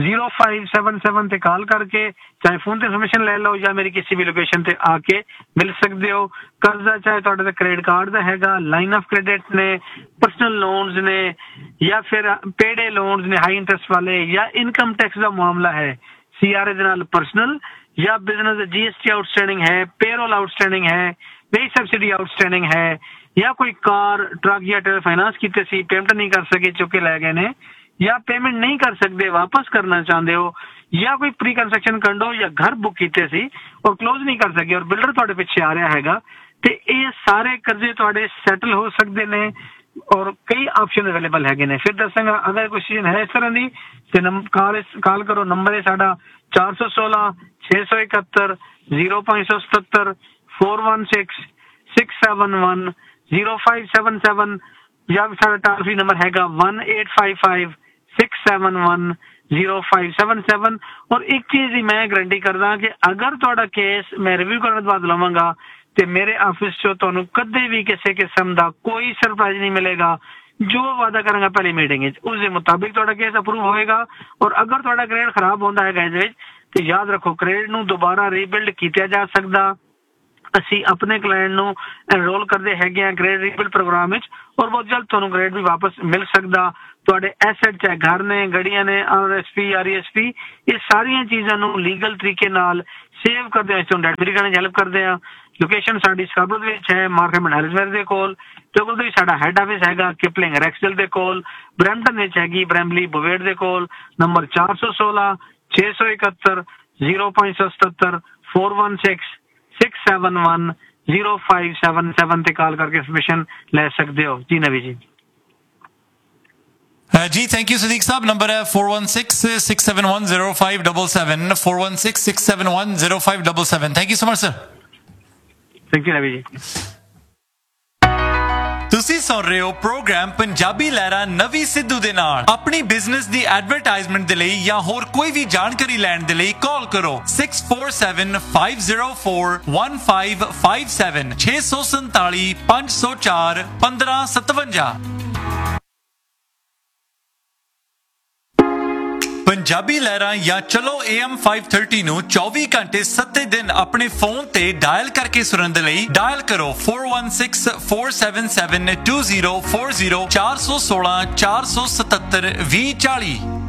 0577 ਤੇ ਕਾਲ ਕਰਕੇ ਚਾਹੇ ਫੋਨ ਤੇ ਇਨਫੋਰਮੇਸ਼ਨ ਲੈ ਲਓ ਜਾਂ ਮੇਰੀ ਕਿਸੇ ਵੀ ਲੋਕੇਸ਼ਨ ਤੇ ਆ ਕੇ ਮਿਲ ਸਕਦੇ ਹੋ। ਕਰਜ਼ਾ ਚਾਹੇ ਤੁਹਾਡੇ ਦਾ ਕ੍ਰੈਡਿਟ ਕਾਰਡ ਦਾ ਹੈਗਾ, ਲਾਈਨ ਆਫ ਕ੍ਰੈਡਿਟ ਨੇ, ਪਰਸਨਲ ਲੋਨਸ ਨੇ ਜਾਂ ਫਿਰ ਪੇਡੇ ਲੋਨਸ ਨੇ ਹਾਈ ਇੰਟਰਸਟ ਵਾਲੇ, ਜਾਂ ਇਨਕਮ ਟੈਕਸ ਦਾ ਮਾਮਲਾ ਹੈ CRA ਦੇ ਨਾਲ ਪਰਸਨਲ ਜਾਂ ਬਿਜ਼ਨਸ ਦਾ GST ਆਊਟਸਟੈਂਡਿੰਗ ਹੈ, पेरोल आउटस्टैंडिंग है, वे सब्सिडी आउटस्टैंडिंग है, या कोई कार ट्रक या फाइनेंस कीते सी पेमेंट नहीं कर सके चुके लै गए ने, या पेमेंट नहीं कर सकते वापस करना चाहते हो, या कोई प्री कंस्ट्रक्शन कंडो या घर बुक कीते सी और क्लोज नहीं कर सके और बिल्डर तुहाडे पिछे आ रहा हैगा, ते ये सारे कर्जे तुहाडे सैटल हो सकते ने और कई ऑप्शन अवेलेबल हैगे ने। फिर दसांगा अगर कोई चीज है इस तरह की ते कॉल करो। नंबर है साडा 416 671 0577 416 671 0577 या साडा टोल फ्री नंबर हैगा 1855 671 0577। और एक चीज ही मैं गारंटी करदा कि अगर ਤੁਹਾਡਾ ਕੇਸ ਮੈਂ ਰਿਵਿਊ ਕਰਨ ਤੋਂ ਬਾਅਦ ਲਵਾਂਗਾ ਤੇ ਮੇਰੇ ਆਫਿਸ ਚੋਂ ਤੁਹਾਨੂੰ ਕਦੇ ਵੀ ਕਿਸੇ ਕਿਸਮ ਦਾ ਕੋਈ ਸਰਪ੍ਰਾਈਜ਼ ਨਹੀਂ ਮਿਲੇਗਾ। ਜੋ ਵਾਅਦਾ ਕਰਾਂਗਾ ਪਹਿਲੀ ਮੀਟਿੰਗ ਵਿੱਚ ਉਸ ਦੇ ਮੁਤਾਬਿਕ ਤੁਹਾਡਾ ਕੇਸ ਅਪਰੂਵ ਹੋਏਗਾ। ਔਰ ਅਗਰ ਤੁਹਾਡਾ ਕ੍ਰੈਡਿਟ ਖਰਾਬ ਹੁੰਦਾ ਹੈਗਾ ਇਸ ਵਿੱਚ ਤੇ ਯਾਦ ਰੱਖੋ ਕ੍ਰੈਡਿਟ ਨੂੰ ਦੁਬਾਰਾ ਰੀਬਿਲਡ ਕੀਤਾ ਜਾ ਸਕਦਾ। ਅਸੀਂ ਆਪਣੇ ਕਲਾਇੰਟ ਨੂੰ ਐਨਰੋਲ ਕਰਦੇ ਹੈਗੇ ਆ ਕ੍ਰੈਡਿਟ ਰੀਬਿਲਡ ਪ੍ਰੋਗਰਾਮ ਵਿੱਚ ਔਰ ਬਹੁਤ ਜਲਦ ਤੁਹਾਨੂੰ ਕ੍ਰੈਡਿਟ ਵੀ ਵਾਪਸ ਮਿਲ ਸਕਦਾ। ਤੁਹਾਡੇ ਐਸੈਟ ਚਾਹੇ ਘਰ ਨੇ, ਗੱਡੀਆਂ ਨੇ, RSP, RESP, ਇਹ ਸਾਰੀਆਂ ਚੀਜ਼ਾਂ ਨੂੰ ਲੀਗਲ ਤਰੀਕੇ ਨਾਲ ਸੇਵ ਕਰਦੇ ਆ, ਤੁਹਾਨੂੰ ਡੈਟ ਫ੍ਰੀ ਕਰਨ 'ਚ ਹੈਲਪ ਕਰਦੇ ਆ। ਲੋਕੇਸ਼ਨ ਸਾਡੀ ਸਕਾਬਰੋ ਦੇ ਵਿੱਚ ਹੈ, ਮਾਰਕੀਟ ਹੈਰਿਸਬਰਗ ਦੇ ਕੋਲ। ਟੋਗਲ ਦੇ ਸਾਡਾ ਹੈੱਡ ਆਫਿਸ ਹੈਗਾ ਕਿਪਲਿੰਗ ਰੈਕਸਡੇਲ ਦੇ ਕੋਲ। ਬਰੈਂਪਟਨ ਵਿੱਚ ਹੈਗੀ ਬ੍ਰੈਮਬਲੀ ਬੋਵੇਟ ਦੇ ਕੋਲ। ਨੰਬਰ 416 671 0577 416 671 0577 ਤੇ ਕਾਲ ਕਰਕੇ ਇਨਫੋਰਮੇਸ਼ਨ ਲੈ ਸਕਦੇ ਹੋ। ਜੀ ਨਵੀ ਜੀ। जी थैंक यू सदीक साहब। नंबर है 416-671-0577 416-671-0577। Thank you so much sir. Thank you Ravi ji. ਤੁਸੀਂ ਸੁਣ ਰਹੇ ਹੋ ਪ੍ਰੋਗਰਾਮ ਪੰਜਾਬੀ ਲਹਿਰਾ ਨਵੀ ਸਿੱਧੂ ਦੇ ਨਾਲ। ਆਪਣੀ ਬਿਜ਼ਨਸ ਦੀ ਐਡਵਰਟਾਈਜ਼ਮੈਂਟ ਦੇ ਲਈ ਜਾਂ ਹੋਰ ਕੋਈ ਵੀ ਜਾਣਕਾਰੀ ਲੈਣ ਦੇ ਲਈ ਕਾਲ ਕਰੋ 6475041557 647 504 1557। ਪੰਜਾਬੀ ਲਹਿਰਾਂ ਜਾਂ ਚਲੋ AM 530 ਨੂੰ 24 ਘੰਟੇ 7 ਦਿਨ ਆਪਣੇ ਫੋਨ ਤੇ ਡਾਇਲ ਕਰਕੇ ਸੁਣਨ ਦੇ ਲਈ ਡਾਇਲ ਕਰੋ 4164772040 416 477 2040।